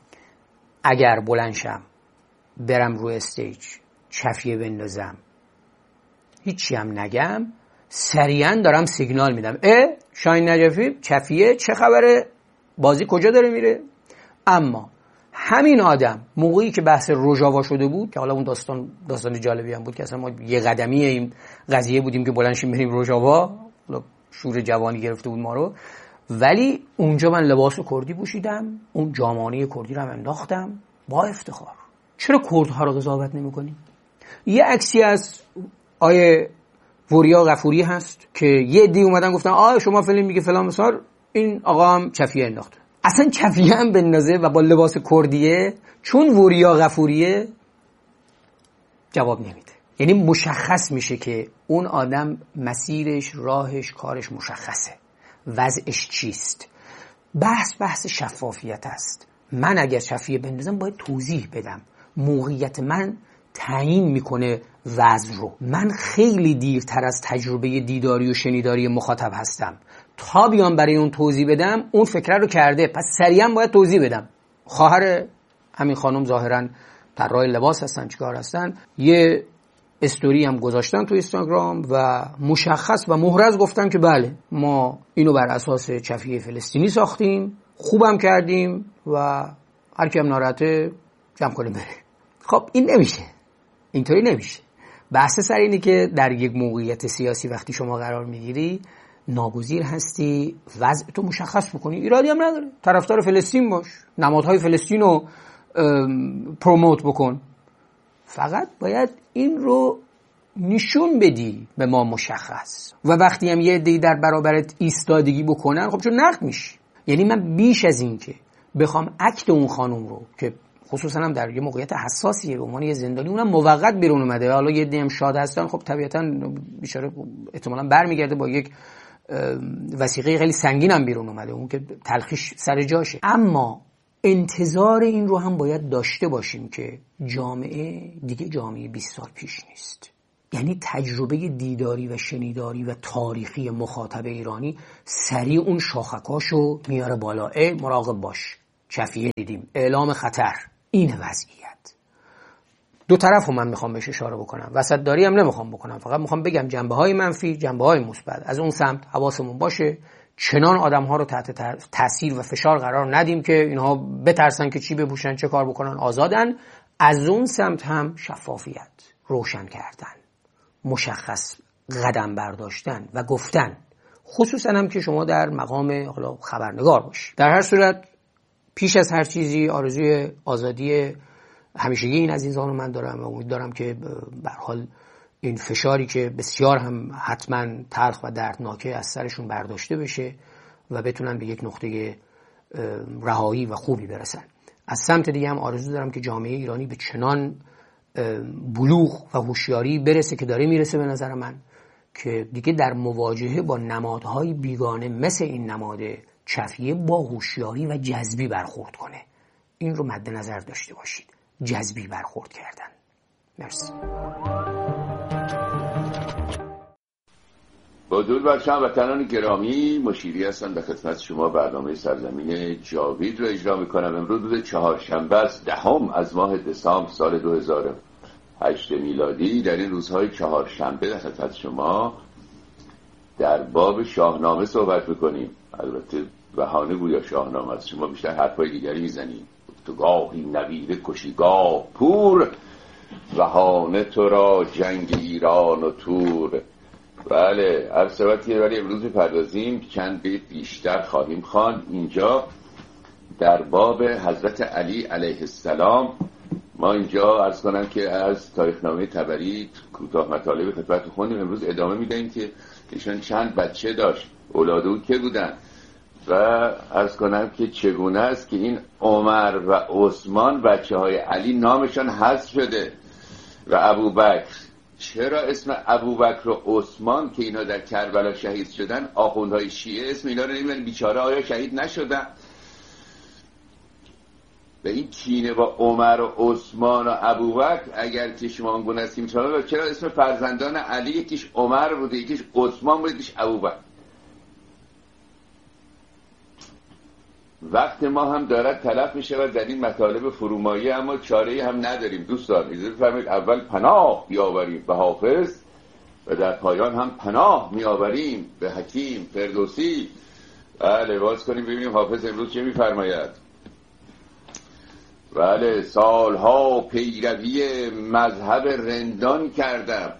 اگر بلندشم برم رو استیج چفیه بندازم هیچی هم نگم، سریعا دارم سیگنال میدم شاهین نجفی چفیه، چه خبره، بازی کجا داره میره. اما همین آدم موقعی که بحث روژاوا شده بود، که حالا اون داستان جالبی هم بود که اصلا ما یه قدمی این قضیه بودیم که بلندشیم بریم روژاوا، شور جوانی گرفته بود ما رو، ولی اونجا من لباس کردی پوشیدم، اون جامانه کردی رو هم انداختم با افتخار. چرا کردها رو قضاوت نمی‌کنی؟ یه عکسی از آیه وریا غفوری هست که یه عده‌ای اومدن گفتن شما فیلم میگه فلان مثال، این آقا هم چفیه انداخته. اصلا چفیه هم بندازه و با لباس کردیه، چون وریا غفوریه جواب نمیده. یعنی مشخص میشه که اون آدم مسیرش، راهش، کارش مشخصه، وضعش چیست. بحث شفافیت است. من اگر چفیه بندازم باید توضیح بدم، موقعیت من تعیین میکنه وضع رو. من خیلی دیرتر از تجربه دیداری و شنیداری مخاطب هستم، تا بیام برای اون توضیح بدم اون فکره رو کرده، پس سریعا باید توضیح بدم. خواهر همین خانم ظاهرا طراح لباس هستن، چیکار هستن، یه استوری هم گذاشتن تو اینستاگرام و مشخص و محرز گفتن که بله ما اینو بر اساس چفیه فلسطینی ساختیم، خوبم کردیم و هر کی هم ناراحته جمع کنه بره. خب این نمیشه، اینطوری نمیشه. بحث سر اینه که در یک موقعیت سیاسی وقتی شما قرار میگیری ناگزیر هستی وضع تو مشخص بکنی. ایرادی هم نداره، طرفدار فلسطین باش، نمادهای فلسطین رو پروموت بکن، فقط باید این رو نشون بدی به ما مشخص. و وقتی هم یه عده‌ای در برابرت ایستادگی بکنن، خب چون نقد میشی. یعنی من بیش از این که بخوام اکت اون خانم رو که خصوصا هم در یه موقعیت حساسیه به عنوان یه زندانی، اونم موقت بیرون اومده، حالا یه عده‌ای هم شاد هستن، خب طبیعتاً بیچاره احتمالاً برمیگرده با یک وثیقه خیلی سنگین هم بیرون اومده، اون که تلخیش سر جاشه. اما انتظار این رو هم باید داشته باشیم که جامعه دیگه جامعه 20 سال پیش نیست. یعنی تجربه دیداری و شنیداری و تاریخی مخاطب ایرانی سریع اون شاخکاشو میاره بالا. مراقب باش، چفیه دیدیم، اعلام خطر. این وضعیت دو طرف رو من میخوام بهش اشاره بکنم، وسط داری هم نمیخوام بکنم، فقط میخوام بگم جنبه های منفی، جنبه های مثبت. از اون سمت حواسمون باشه چنان آدم ها رو تحت تاثیر و فشار قرار ندیم که اینها بترسن که چی بپوشن چه کار بکنن، آزادن. از اون سمت هم شفافیت، روشن کردن، مشخص قدم برداشتن و گفتن، خصوصا هم که شما در مقام حالا خبرنگار باشی. در هر صورت پیش از هر چیزی آرزوی آزادی همیشگی این عزیزان رو من دارم و امید دارم که به هر حال این فشاری که بسیار هم حتما تلخ و دردناکه از سرشون برداشته بشه و بتونن به یک نقطه رهایی و خوبی برسن. از سمت دیگه هم آرزو دارم که جامعه ایرانی به چنان بلوغ و هوشیاری برسه که داره میرسه به نظر من، که دیگه در مواجهه با نمادهای بیگانه مثل این نماد چفیه با هوشیاری و جذبی برخورد کنه. این رو مد نظر داشته باشید، جذبی برخورد کردن. مرسی. با درود بر شما وطنان گرامی، مشیری هستم به خدمت شما. برنامه سرزمین جاوید رو اجرا میکنم. امروز روز چهارشنبه است، 10 از ماه دسامبر سال 2008 میلادی. در این روزهای چهارشنبه در خدمت شما در باب شاهنامه صحبت میکنیم. البته بهانه گویا شاهنامه است، شما بیشتر حرفای دیگری میزنید. تو گاهی نوید کشیگاه پور، بهانه تو را جنگ ایران و تور. بله، عرضبتیه، ولی امروز میپردازیم چند بیت بیشتر خواهیم خواند. اینجا در باب حضرت علی علیه السلام. ما اینجا عرض کنم که از تاریخنامه طبری کوتاه مطالب خدمت خوندیم. امروز ادامه میدیم که ایشان چند بچه داشت، اولاد او که بودن، و عرض کنم که چگونه است که این عمر و عثمان بچه های علی نامشان حذف شده و ابوبکر. چرا اسم ابوبکر و عثمان که اینا در کربلا شهید شدن، آخوندهای شیعه اسم اینا رو نمیدونن؟ بیچاره آیا شهید نشدن؟ و این کینه با عمر و عثمان و ابوبکر اگر که شما اون گونه هستیم، چرا اسم فرزندان علی یکیش عمر بوده، یکیش عثمان بوده، یکیش ابوبکر؟ وقت ما هم دارد تلف می شود در این مطالب فرومایی، اما چاره‌ای هم نداریم. دوستان اجازه بفرمایید اول پناه بیاوریم به حافظ و در پایان هم پناه میآوریم به حکیم فردوسی. بله، باز کنیم ببینیم حافظ امروز چه میفرماید. بله، سالها پیروی مذهب رندان کردم.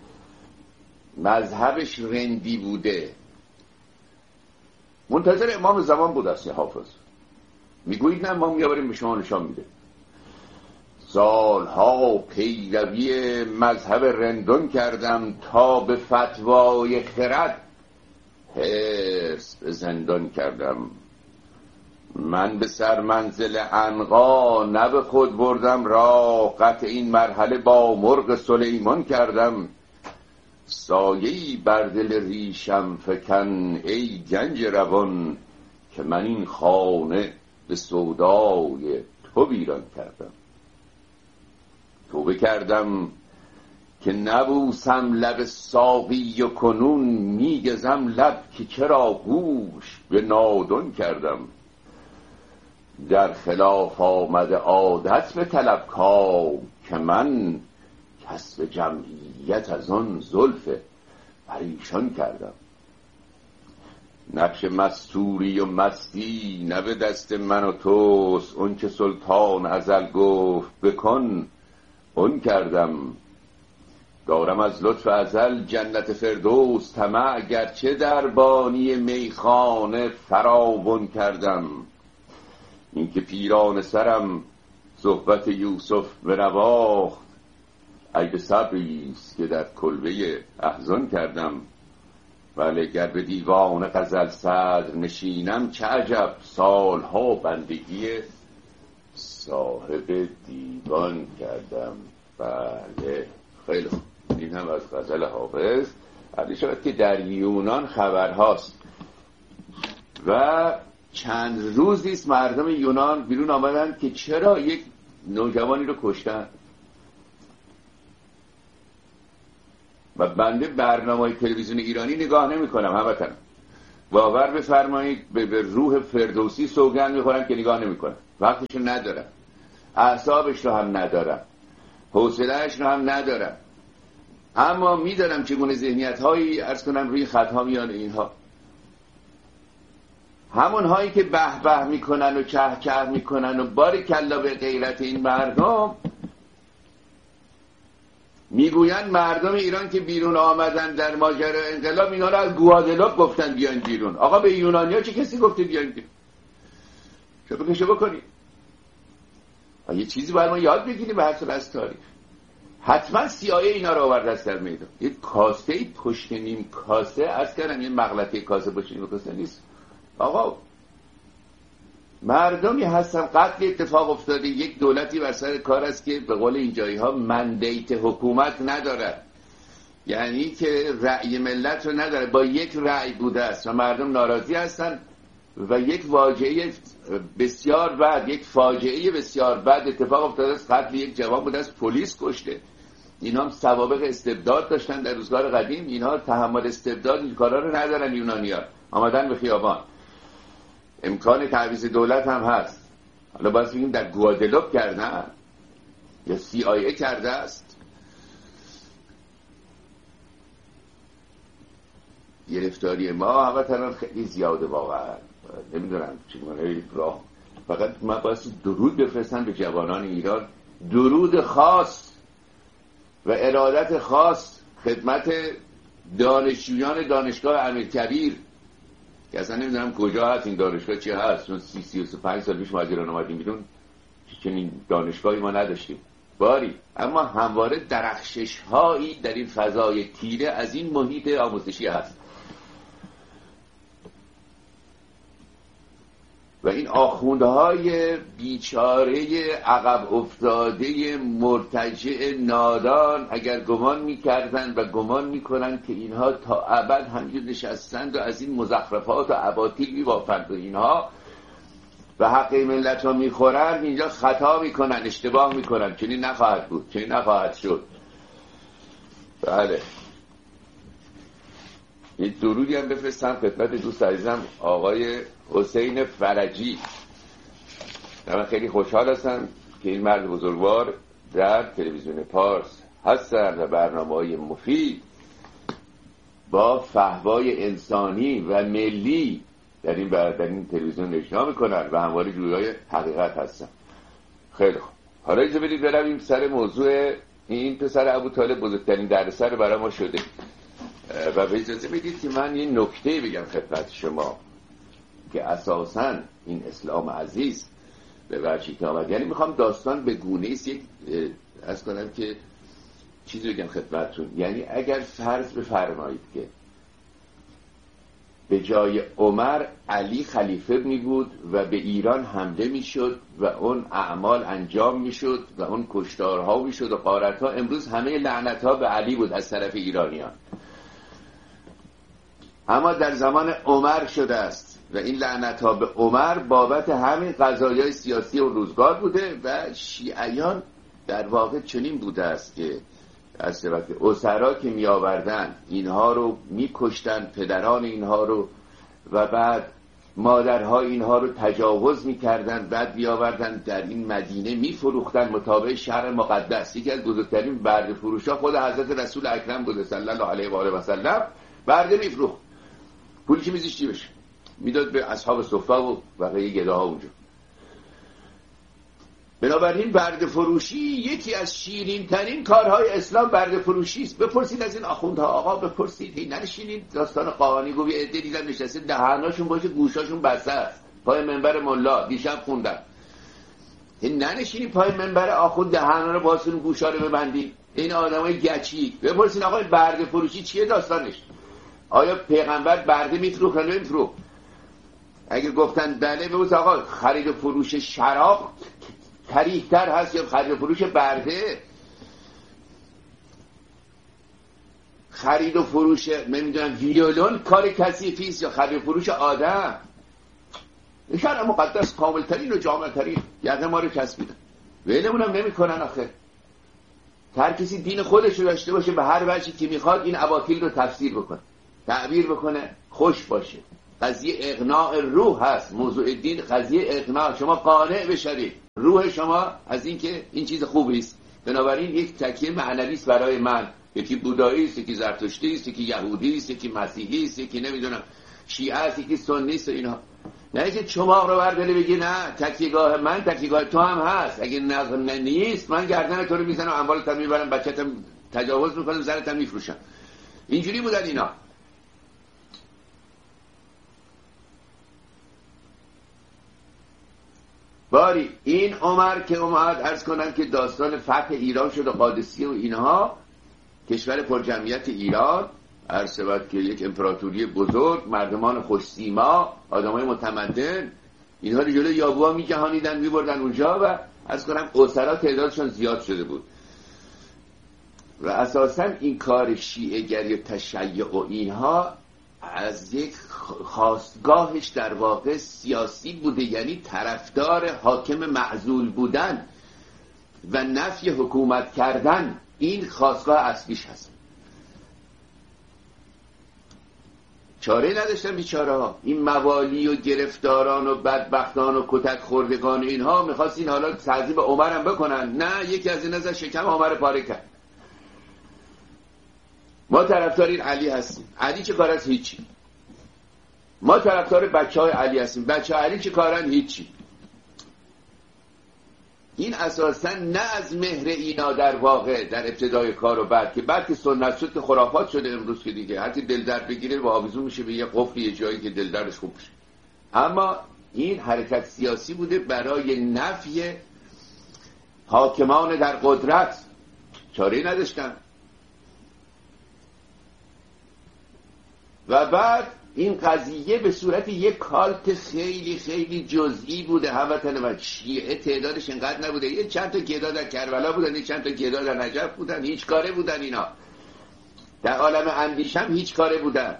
مذهبش رندی بوده، منتظر امام زمان بود است. حافظ میگوید نه، ما میابریم به شما نشان میده. سالها پیروی مذهب رندان کردم، تا به فتوای خرد حرص به زندان کردم. من به سر منزل عنقا نه به خود بردم راه، قطع این مرحله با مرغ سلیمان کردم. سایه‌ای بر دل ریشم فکن ای گنج روان، که من این خانه به سودای تو ویران کردم. توبه کردم که نبوسم لب ساقی و کنون میگزم لب، که چرا گوش به نادان کردم. در خلاف آمده عادت به طلب کام، که من کسب جمعیت از آن زلف پریشان کردم. نقش مستوری و مستی نه به دست من و توست، اون که سلطان ازل گفت بکن اون کردم. دارم از لطف ازل جنت فردوس طمع، گرچه در بانی میخانه فراوان کردم. این که پیران سرم صحبت یوسف بنواخت، ای به صبریست که در کلبه احزان کردم. ولی گر به دیوان غزل صدر نشینم، چه عجب سالها بندگی صاحب دیوان کردم. بله، خیلی خوب. این هم از غزل حافظ. علی شد که در یونان خبر هاست و چند روزیست مردم یونان بیرون آمدن که چرا یک نوجوانی رو کشتن. و بنده برنامه‌های تلویزیون ایرانی نگاه نمی‌کنم هموطن. باور بفرمایید به روح فردوسی سوگند می‌خورم که نگاه نمی‌کنم. وقتشو ندارم. اعصابش رو هم ندارم. حوصله‌اش رو هم ندارم. اما می‌دونم چگونه ذهنیت‌هایی عرض کنم روی خط‌ها میان اینها. همون هایی که به به میکنن و چه چه میکنن و باریکلا به غیرت این مردم، میگوین مردم ایران که بیرون آمدن در ماجرای انقلاب اینا رو از گوادلوپ گفتن بیان بیرون. آقا به یونانیا چه کسی گفته بیان بیرون؟ چه بکنشه بکنید. یه چیزی باید ما یاد بگیریم به حصل از تاریخ. حتما CIA اینا رو آورده است در میدان. یه کاسه پشت نیم کاسه از کردم، یه مغلطه کاسه پشت نیم کاسه نیست. آقا مردمی هستن، قتل اتفاق افتاده، یک دولتی بر سر کار است که به قول این جایی ها مندیت حکومت نداره، یعنی که رأی ملت رو نداره، با یک رأی بوده است و مردم ناراضی هستن و یک واجعه بسیار بد، یک فاجعه بسیار بد اتفاق افتاده است. قتل یک جوان بوده است، پلیس کشته. اینا هم سوابق استبداد داشتن در روزگار قدیم، اینها تحمل استبداد این کارا رو ندارن. یونانی‌ها آمدن به خیابان، امکان تعویض دولت هم هست. حالا باید بگیم در گوادلوپ کردن یا CIA کرده است. گرفتاری ما هموطنان خیلی زیاده واقعا، نمیدونم چگونه راه. فقط من باید درود بفرستم به جوانان ایران، درود خاص و ارادت خاص خدمت دانشجویان دانشگاه امیرکبیر که اصلا نمیدونم کجا هست این دانشگاه، چی هست. چون 35 سال پیش ما از ایران آمدیم بیرون، چنین دانشگاهی ما نداشتیم باری. اما همواره درخشش هایی در این فضای تیره از این محیط آموزشی هست و این آخوندهای بیچاره عقب افتاده مرتجع نادان اگر گمان میکردن و گمان میکنن که اینها تا ابد همینجور نشستند و از این مزخرفات و اباطیل میبافند و اینها و حق ملت ها میخورن، اینجا خطا میکنن، اشتباه میکنن. چنین نخواهد بود، چنین نخواهد شد. بله، این درودی هم بفرستم خدمت دوست عزیزم آقای حسین فرجی. من خیلی خوشحال هستم که این مرد بزرگوار در تلویزیون پارس هستن و برنامه‌های مفید با فحوای انسانی و ملی در این تلویزیون اجرا میکنن و همواره جویای حقیقت هستن. خیلی خوب، حالا اجازه بدید برویم سر موضوع این پسر ابوطالب. بزرگترین دردسر برای ما شده و به اجازه بدید که من یه نکته بگم خدمت شما که اساساً این اسلام عزیز به وجهی که آمد، یعنی میخوام داستان به گونه ایست یک از کنم که چیزی بگم خدمتتون. یعنی اگر فرض بفرمایید که به جای عمر علی خلیفه می بود و به ایران حمله می شد و اون اعمال انجام می شد و اون کشتارها می شد و غارتها، امروز همه لعنتها به علی بود از طرف ایرانیان. اما در زمان عمر شده است و این لعنتها به عمر بابت همین قضایای سیاسی و روزگار بوده و شیعیان در واقع چنین بوده است که از طرف اسرا که می آوردن اینها رو می کشتن، پدران اینها رو، و بعد مادرها اینها رو تجاوز می کردن، بعد می آوردن در این مدینه می فروختن مطابق شرع مقدس. یکی از بزرگترین برده فروشا خود حضرت رسول اکرم بوده صلی الله علیه و آله و سلم. برده می فروخت، پولی که میزیش چی بشه میداد به اصحاب صفه و بقیه گداها اونجا. بنابراین برده فروشی یکی از شیرین ترین کارهای اسلام برده فروشی است. بپرسید از این آخوندها، آقا بپرسید، ننشینید داستان قاآنی گو یه عده دیدن نشسته دهناشون باشه گوشاشون بسته است پای منبر ملا دیشب خوندن. ننشینید پای منبر آخوند دهنا رو باسون گوشا رو ببندید. این آدمای گچی بپرسید آقا برده فروشی چیه داستانش؟ آیا پیغمبر برده میفروخت یا نمیفروخت؟ اگه گفتن بله، بگوید آقا خرید و فروش شراب کریه‌تر هست یا خرید و فروش برده؟ خرید و فروش نمیدونم ویولون کار کثیفی است یا خرید و فروش آدم؟ شرع مقدس کاملترین و جامعترین یقه ما رو کسبیدن، ولمون هم نمیکنن آخه. هر کسی دین خودش رو داشته باشه، به هر وجهی که میخواد این اباطیل رو تفسیر بکنه، تعبیر بکنه، خوش باشه. قضیه اقناع روح هست. موضوع دین قضیه اقناع، شما قانع بشید روح شما از این که این چیز خوبی است. بنابراین یک تکیه معنوی است برای من. یکی بودایی است، یکی زرتشتی است، یکی یهودی است، یکی مسیحی است، یکی نمیدونم شیعه است، یکی سنی است و اینها. نه که چماق رو برداره بگی نه تکیهگاه من تکیهگاه تو هم هست، اگه نظم نیست من گردن تو رو میزنم، اموالت میبرم، بچه‌تم تجاوز میکنم، زنتم میفروشم. اینجوری بودن اینا. باری این عمر که اومد عرض کنم که داستان فتح ایران شد و قادسیه و اینها، کشور پرجمعیت ایران، عرض شود که یک امپراتوری بزرگ، مردمان خوش سیما، آدمای متمدن، اینها رو جلوی یابوها میجهانیدن میبردن اونجا و عرض کنم اسرا تعدادشون زیاد شده بود. و اساسا این کار شیعه گری و تشیع و اینها از یک خواستگاهش در واقع سیاسی بوده، یعنی طرفدار حاکم معزول بودن و نفی حکومت کردن. این خواستگاه اصلیش هست. چاره نداشتن بیچاره ها، این موالی و گرفتاران و بدبختان و کتک خوردگان اینها میخواستین حالا تعذیب عمر هم بکنن. نه، یکی از این نظر شکم عمر پاره کرد. ما طرفدار این علی هستیم. علی چه کار است؟ هیچی. ما طرفدار بچه های علی هستیم. بچه های علی چه کارن؟ هیچی. این اساسا نه از مهر اینا در واقع در ابتدای کار و بعد که سنت شد که خرافات شده امروز که دیگه هر کی دل درد بگیره و آویزون میشه به یه قفل یه جایی که دل دردش خوب بشه. اما این حرکت سیاسی بوده برای نفی حاکمان در قدرت. چاره‌ای نداشتن. و بعد این قضیه به صورت یک کالت خیلی خیلی جزئی بوده. هموطن من شیعه تعدادش انقدر نبوده، یه چند تا گدا در کربلا بودن، یه چند تا گدا در نجف بودن، هیچ کاره بودن اینا. در عالم اندیشه هم هیچ کاره بودن.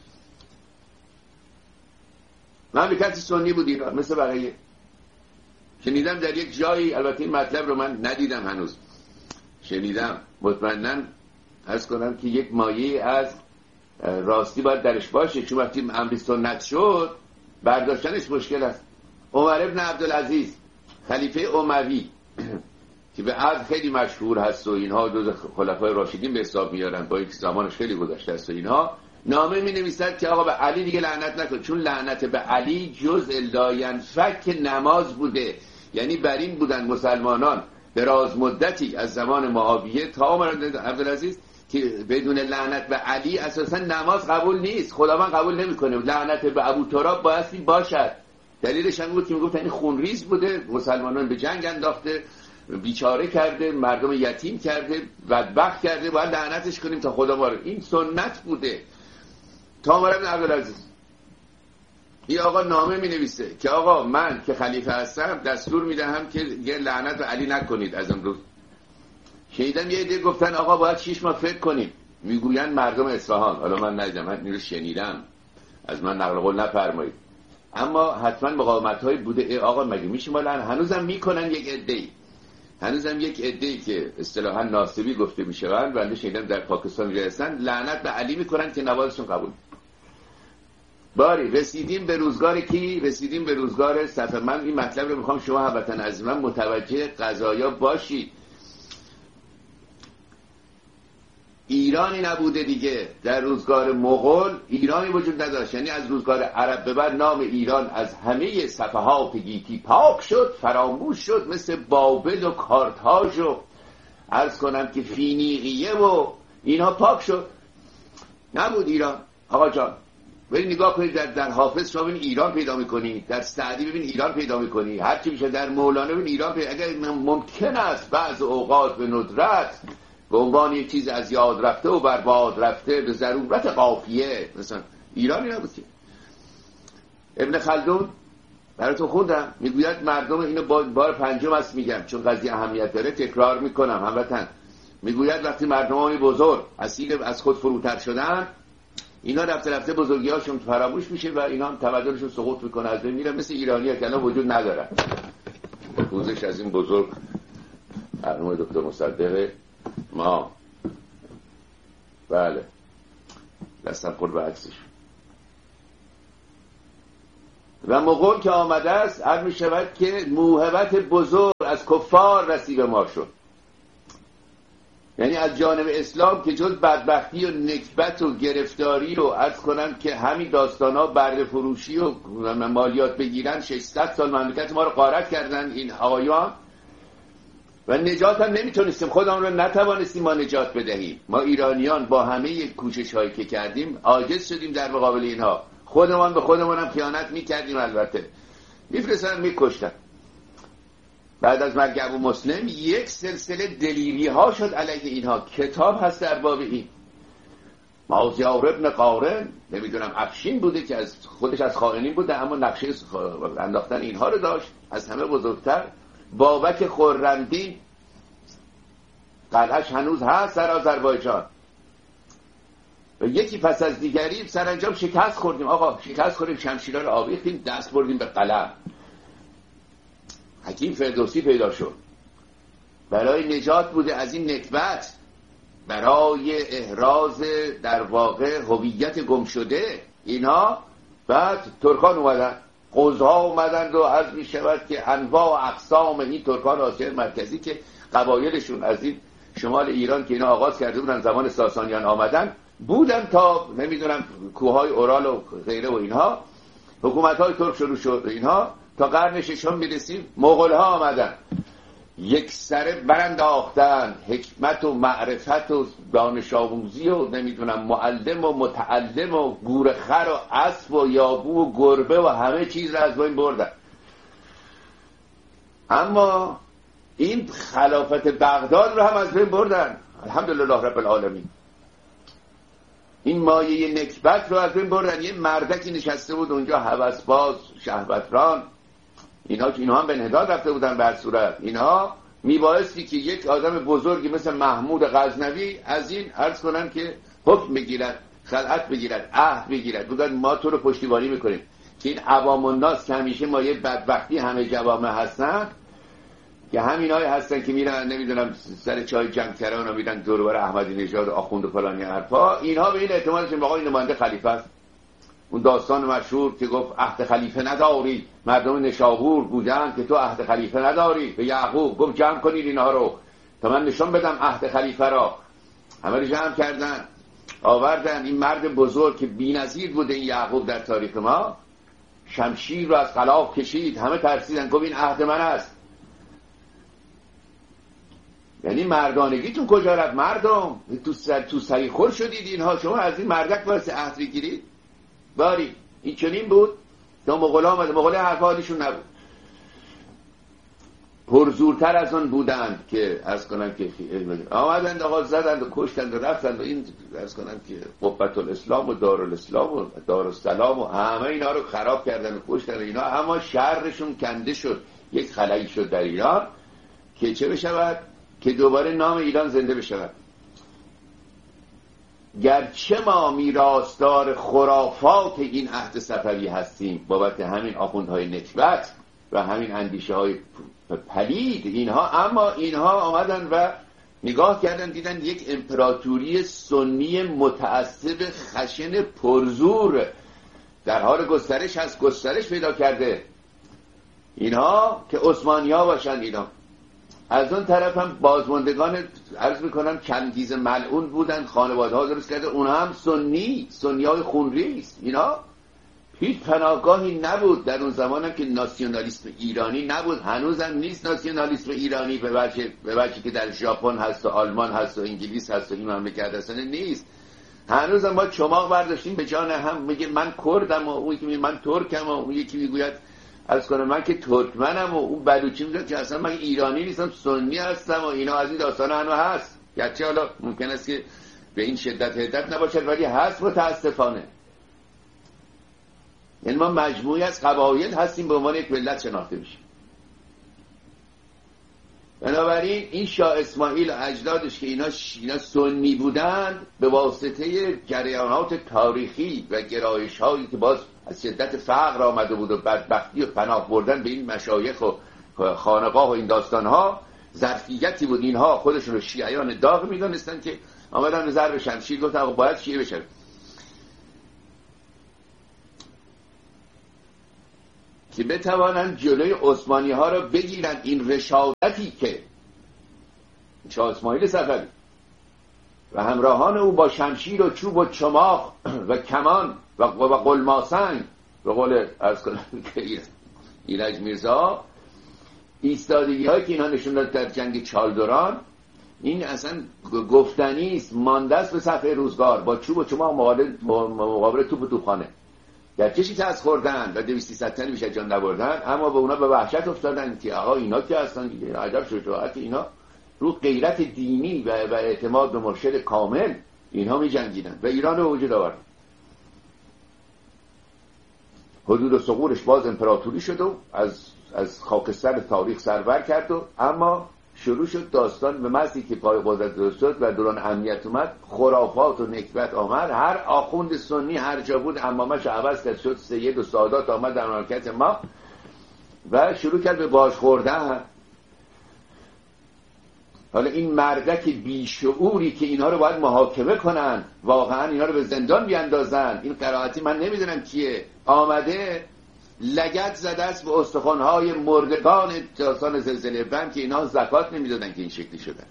مملکت سنی بود ایران مثل بقیه. شنیدم در یک جایی، البته این مطلب رو من ندیدم هنوز، شنیدم مطمئناً عرض کنم که یک مایه از راستی باید درش باشه، چون وقتی امر سنت شد برداشتنش مشکل است. عمر ابن عبدالعزیز خلیفه اموی که به عرض خیلی مشهور هست و اینها جز خلفای راشدین به حساب میارن، با اینکه زمانش خیلی گذشته است و اینها، نامه می نویسد که آقا به علی دیگه لعنت نکن، چون لعنت به علی جز لاینفک نماز بوده. یعنی بر این بودن مسلمانان دراز مدتی از زمان معاویه تا عمر ابن عبدالعزیز که بدون لعنت به علی اساسا نماز قبول نیست، خداوند قبول نمیکنه. لعنت به ابو تراب بایستی باشد. دلیلش هم بود که میگفت این خونریز بوده، مسلمانان به جنگ انداخته، بیچاره کرده، مردم یتیم کرده، بدبخت کرده، باید لعنتش کنیم تا خدا ما رو. این سنت بوده تا عمر بن عبدالعزیز. این آقا نامه می نویسه که آقا من که خلیفه هستم دستور میدهم که یه لعنت به علی نکنید از امروز. شنیدم یه عده گفتن آقا باید 6 ماه فکر کنیم. میگوین مردم اصفهان، حالا من ندیدم، من اینو شنیدم، از من نقل قول نفرمایید، اما حتما مقاومت‌های بوده. ای آقا مگه میشه ما هنوزم میکنن یک عده‌ای، هنوزم یک عده‌ای که اصطلاحا ناصبی گفته میشوند، بنده شنیدم در پاکستان میرسن لعنت به علی میکنن که نمازشون قبول. باری رسیدیم به روزگار کی؟ رسیدیم به روزگار صفوی. من این مطلب رو میخوام شما هموطن عزیز من متوجه قضایا باشید. ایرانی نبوده دیگه. در روزگار مغول ایرانی وجود نداشت، یعنی از روزگار عرب به بعد نام ایران از همه صفحات گیتی پاک شد، فراموش شد، مثل بابل و کارتاژ و عرض کنم که فینیقیه و اینها پاک شد. نبود ایران. آقا جان برید نگاه کنید در حافظ شما ببین ایران پیدا می‌کنی، در سعدی ببین ایران پیدا می‌کنی، هر چی میشه در مولانا ببین ایران پیدا. اگر ممکن است بعض اوقات به ندرت به عنوان یک چیز از یاد رفته و برباد رفته به ضرورت قافیه مثلا ایرانی نبود که. ابن خلدون براتون خوندم میگوید مردم اینو بار پنجم است میگم چون قضیه اهمیت داره تکرار میکنم هموطن. میگوید وقتی مردمان بزرگ از خود فروتر شدن اینا رفته بزرگی‌هاشون فراموش میشه و اینا هم تمدنشون سقوط میکنه، از بین میره، مثل ایرانی‌ها که الان وجود ندارن. پوزش از این بزرگ مرحوم دکتر مصدق ما بله دستم خورد به عکسش. و مغول که آمده است عرض می شود که موهبت بزرگ از کفار رسید به ما شد. یعنی از جانب اسلام که جز بدبختی و نکبت و گرفتاری و عرض کنم که همین داستانها برده فروشی و مالیات بگیرن 600 سال مملکت ما رو غارت کردن این آقایان و نجات هم نمیتونستیم، خودمون رو نتوانستیم ما نجات بدهیم. ما ایرانیان با همه کوشش هایی که کردیم عاجز شدیم در مقابل اینها. خودمان به خودمان هم خیانت میکردیم، البته میفرستن میکشتن. بعد از مرگ ابو مسلم یک سلسله دلیری ها شد علیه اینها. کتاب هست در باب این. مازیار ابن قارن نمیدونم افشین بوده که از خودش از خائنین بوده اما نقشه انداختن اینها رو داشت. از همه بزرگتر بابک خرمدین قلعه‌اش هنوز هست در آذربایجان. و یکی پس از دیگری سرانجام شکست خوردیم. آقا شکست خوردیم، شمشیرها رو آویختیم، دست بردیم به قلم. حکیم فردوسی پیدا شد، برای نجات بوده از این نکبت، برای احراز در واقع هویت گم شده اینها. بعد ترکان اومدن، قوزها اومدن و عرض می شود که انواع و اقسام این ترکان آسیای مرکزی که قبایلشون از این شمال ایران که اینا آغاز کرده بودن زمان ساسانیان آمدن بودن تا نمیدونم کوههای اورال و غیره و اینها. حکومت‌های ترک شروع شد اینها تا قرن ششم میرسیم مغول‌ها آمدن، یک سره برانداختن حکمت و معرفت و دانش آموزی و نمیدونم معلم و متعلم و گورخر و اسب و یابو و گربه و همه چیز را از بین بردن. اما این خلافت بغداد رو هم از بین بردن، الحمدلله رب العالمین. این مایه نکبت رو از بین بردن. یه مردکی نشسته بود اونجا، هوسباز، شهوتران، اینها هم به انحداد رفته بودن. به هر صورت اینها میبایستی که یک آدم بزرگی مثل محمود غزنوی از این عرض کنن که حکم بگیرد، خلعت بگیرد، عهد بگیرد، بگن ما تو رو پشتیبانی میکنیم. که این عوام الناس که همیشه مایه بدبختی همه جوامع هستن، که همینایی هستن که میرن نمیدونم سر چای جمع کردن و میرن دور و بر احمدی نژاد آخوند و فلانی حرفا، اینها به این اعتمادشون به آقای نماینده خلیفه است. اون داستان مشهور که گفت عهد خلیفه نداری، مردم نشابور بودن که تو عهد خلیفه نداری، به یعقوب گفت جمع کنید اینها رو تا من نشون بدم عهد خلیفه را. همه رو جمع کردن آوردن. این مرد بزرگ که بی‌نظیر بوده این یعقوب در تاریخ ما، شمشیر رو از غلاف کشید، همه ترسیدن، گفت این عهد من است. یعنی مردانگیتون کجا رفت مردم؟ تو سری خور شدید اینها. شما از این مردک واسه عهد بگیرید؟ باری این چنین بود تا مغول آمده. مغول حرفانشون نبود، پرزورتر از اون بودند که از کنن که آمدند آقا زدند و کشتند و رفتند و این از کنن که قبة الاسلام و دارالاسلام و دارالسلام و همه اینا رو خراب کردن و کشتن اینا. اما شرشون کنده شد. یک خلایی شد در ایران که چه بشود؟ که دوباره نام ایران زنده بشود. گرچه ما میراثدار خرافات این عهد صفوی هستیم بابت همین آخوندهای نکبت و همین اندیشه های پلید اینها، اما اینها آمدن و نگاه کردن دیدن یک امپراتوری سنی متعصب خشن پرزور در حال گسترش هست، گسترش پیدا کرده. اینها که عثمانی ها باشن اینا. از اون طرف هم بازماندگان عرض میکنم چندیز ملعون بودن، خانواده ها درست کرده، اونها هم سنی های خونریز. اینا هیچ پناهگاهی نبود در اون زمان هم که ناسیونالیسم ایرانی نبود. هنوز هم نیست ناسیونالیسم ایرانی به وجهی که در ژاپن هست و آلمان هست و انگلیس هست و این مملکت هستن نیست. هنوز هم ما چماق برداشتیم به جان هم، میگه من کردم و اون یکی میگه من ترکم و اون یکی میگوید عرض کنم من که ترکمنم و اون بلوچی میگه که اصلا من ایرانی نیستم سنی هستم و اینا. از این داستان هنوز هست، گرچه حالا ممکن است که به این شدت نباشد ولی هست متاسفانه. یعنی ما مجموعی از قبایل هستیم به عنوان یک ملت شناخته میشیم. بنابراین این شاه اسماعیل و اجدادش که اینا سنی بودند به واسطه جریانات تاریخی و گرایش هایی که باز از شدت فقر آمده بود و بدبختی و پناه بردن به این مشایخ و خانقاه و این داستان ها، ظرفیتی بود. اینها خودشون رو شیعیان داغ میدونستن که آمدن نظر به شمشیر گفتن باید شیعه بشن. که بتوانند جلوی عثمانی ها رو بگیرن. این رشادتی که شاه اسماعیل صفوی و همراهان او با شمشیر و چوب و چماق و کمان و قلماسنگ به قول ایرج میرزا ایستادگی هایی که اینا نشون داد در جنگ چالدوران، این اصلا گفتنی است، مانده است به صفحه روزگار. با چوب و چماق مقابل توپ و توپخانه گرچه شکست خوردن و 200-300 تن بیش از جان نبردن، اما به اونا به وحشت افتادن که آقا اینا که هستن دیگه، عجب شجاعت اینا، رو غیرت دینی و اعتماد به مرشد کامل اینها می جنگیدن و ایران رو وجود آورد. حدود و ثغورش باز امپراتوری شد و از خاکستر تاریخ سربر کرد و اما شروع شد داستان به محضی که پای قدرت درست شد و دوران امنیت اومد، خرافات و نکبت آمد. هر آخوند سنی هر جا بود عمامش عوض کرد، شد سید و سادات آمد در مملکت ما و شروع کرد به باج خوردن. حالا این مردک بیشعوری که اینها رو باید محاکمه کنن، واقعا اینها رو به زندان بیاندازن، این قرائتی من نمیدونم کیه، آمده لگد زده است به استخوان‌های مردگان داستان زلزله بم که اینها زکات نمیدادن که این شکلی شدن.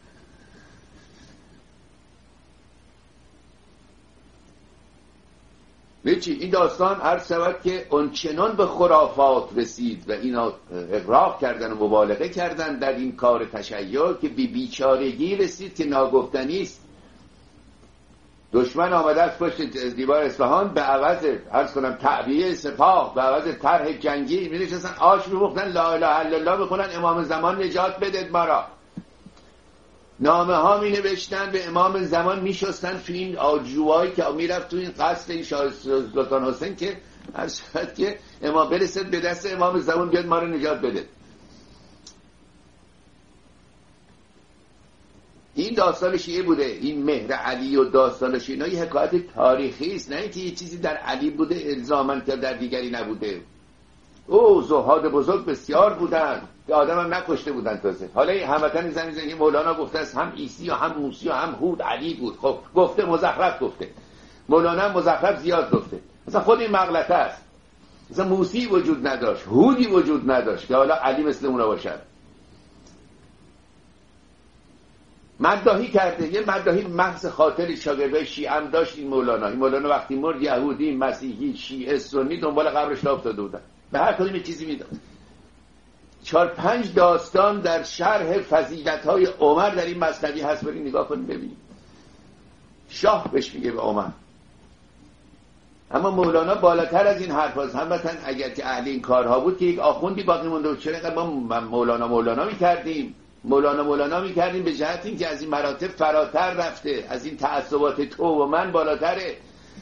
بچی این داستان عرض شود که اونچنان به خرافات رسید و اینا اغراق کردن و مبالغه کردن در این کار تشیع که بی بیچارگی رسید که ناگفتنی است. دشمن آمده از پشت دیوار اصفهان به عوض عرض کنم تعبیه سپاه، به عوض طرح جنگی می نشستن آش می‌پختن، لا اله الا الله بخونن، امام زمان نجات بدید ما را. نامه ها می نوشتن به امام زمان، می شستن تو این آجوهایی که می رفت تو این قصد این شاه سلطان حسین که هر شد که امام برسد به دست امام زمان بیاد ما را نجات بده. این داستان شیعه بوده. این مهر علی و داستان شیعه یه حکایت تاریخی است، نه اینکه یه چیزی در علی بوده الزاماً که در دیگری نبوده. او زهاد بزرگ بسیار بودن که آدم هم نکشته بودن تازه. حالا این هموطن زنی مولانا گفته است هم عیسی و هم موسی و هم هود علی بود. خب گفته مزخرف گفته، مولانا مزخرف زیاد گفته. مثلا خود این مغلطه است. مثلا موسی وجود نداشت، هودی وجود نداشت که حالا علی مثل اونا باشد. مداحی کرده، یه مداحی محض خاطر شاگردای شیعه هم داشت این مولانا. این مولانا وقتی مرد یهودی، مسیحی، شیعه، سنی دنبال قبرش افتاده بودن، به هر کدوم چیزی میداد. 4-5 داستان در شرح فضیلت‌های عمر در این مثنوی هست، برید نگاه کنید ببینید. شاه بهش میگه به عمر. اما مولانا بالاتر از این حرف هست. هموطن اگر که اهل این کارها بود که یک آخوندی باقی مونده بود، چرا ما مولانا میکردیم؟ مولانا میکردیم به جهت این که از این مراتب فراتر رفته، از این تعصبات تو و من بالاتره.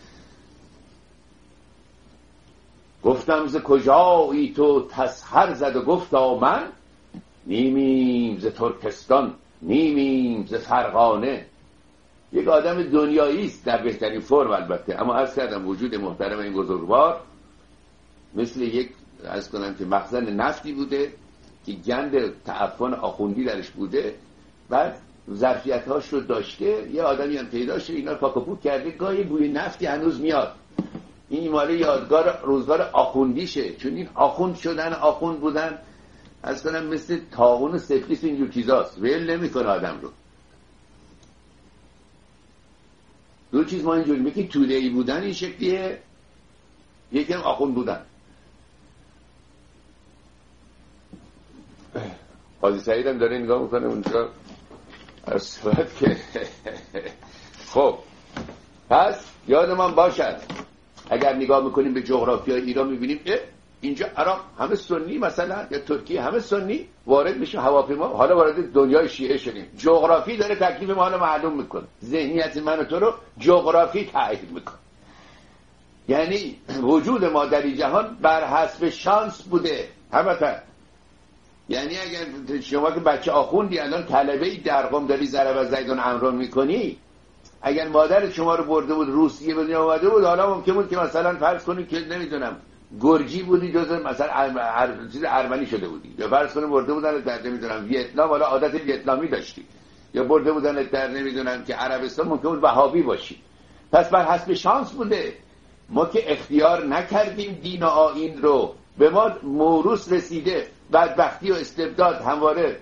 گفتم ز کجایی تو تسحر زد و گفتا من، نیمیم ز ترکستان نیمیم ز فرغانه. یک آدم دنیایی است در بهترین فرم البته، اما عرض کردم وجود محترم این بزرگوار مثل یک عرض کنم که مخزن نفتی بوده که گند تعفن آخوندی درش بوده، بعد ظرفیت‌هاش رو داشته، یه آدمی هم پیدا شده اینا رو پاک و پوک کرده، گاهی بوی نفتی هنوز میاد. این مال یادگار روزگار آخوندیشه، چون این آخوند شدن، آخوند بودن از کنم مثل طاعون و سفلیس اینجور چیزاست، ول نمی‌کنه آدم رو. دو چیز ما اینجوری میگیم، توده‌ای بودن این شکلیه، یکم آخوند بودن. قاضی سعید هم داره نگاه میکنه اونجا از صورت که خب پس یادمان باشد اگر نگاه میکنیم به جغرافیای ایران میبینیم اینجا عراق همه سنی مثلا، یا ترکیه همه سنی، وارد میشه هواپیما، حالا وارد دنیای شیعه شدیم. جغرافی داره تکلیف ما رو معلوم میکنه، ذهنیت من و تو رو جغرافی تعیین میکنه. یعنی وجود ما در این جهان بر حسب شانس بوده همتا. یعنی اگر شما که بچه آخوندی الان طلبه‌ای در قم داری ضرب از زیدون عمران میکنی، اگر مادر شما رو برده بود روسیه به دنیا اومده بود، حالا ممکن بود که مثلا فرض کنید که نمیدونم گرجی بودی جز مثلا چیز ارمنی شده بودی، یا فرض کنیم برده بودن در نمیدونم ویتنام، حالا عادت ویتنامی داشتی، یا برده بودن در نمیدونم که عربستان ممکن بود وهابی باشی. پس بر حسب شانس بوده. ما که اختیار نکردیم دین و آیین رو، به ما موروث رسیده، بدبختی و استبداد همواره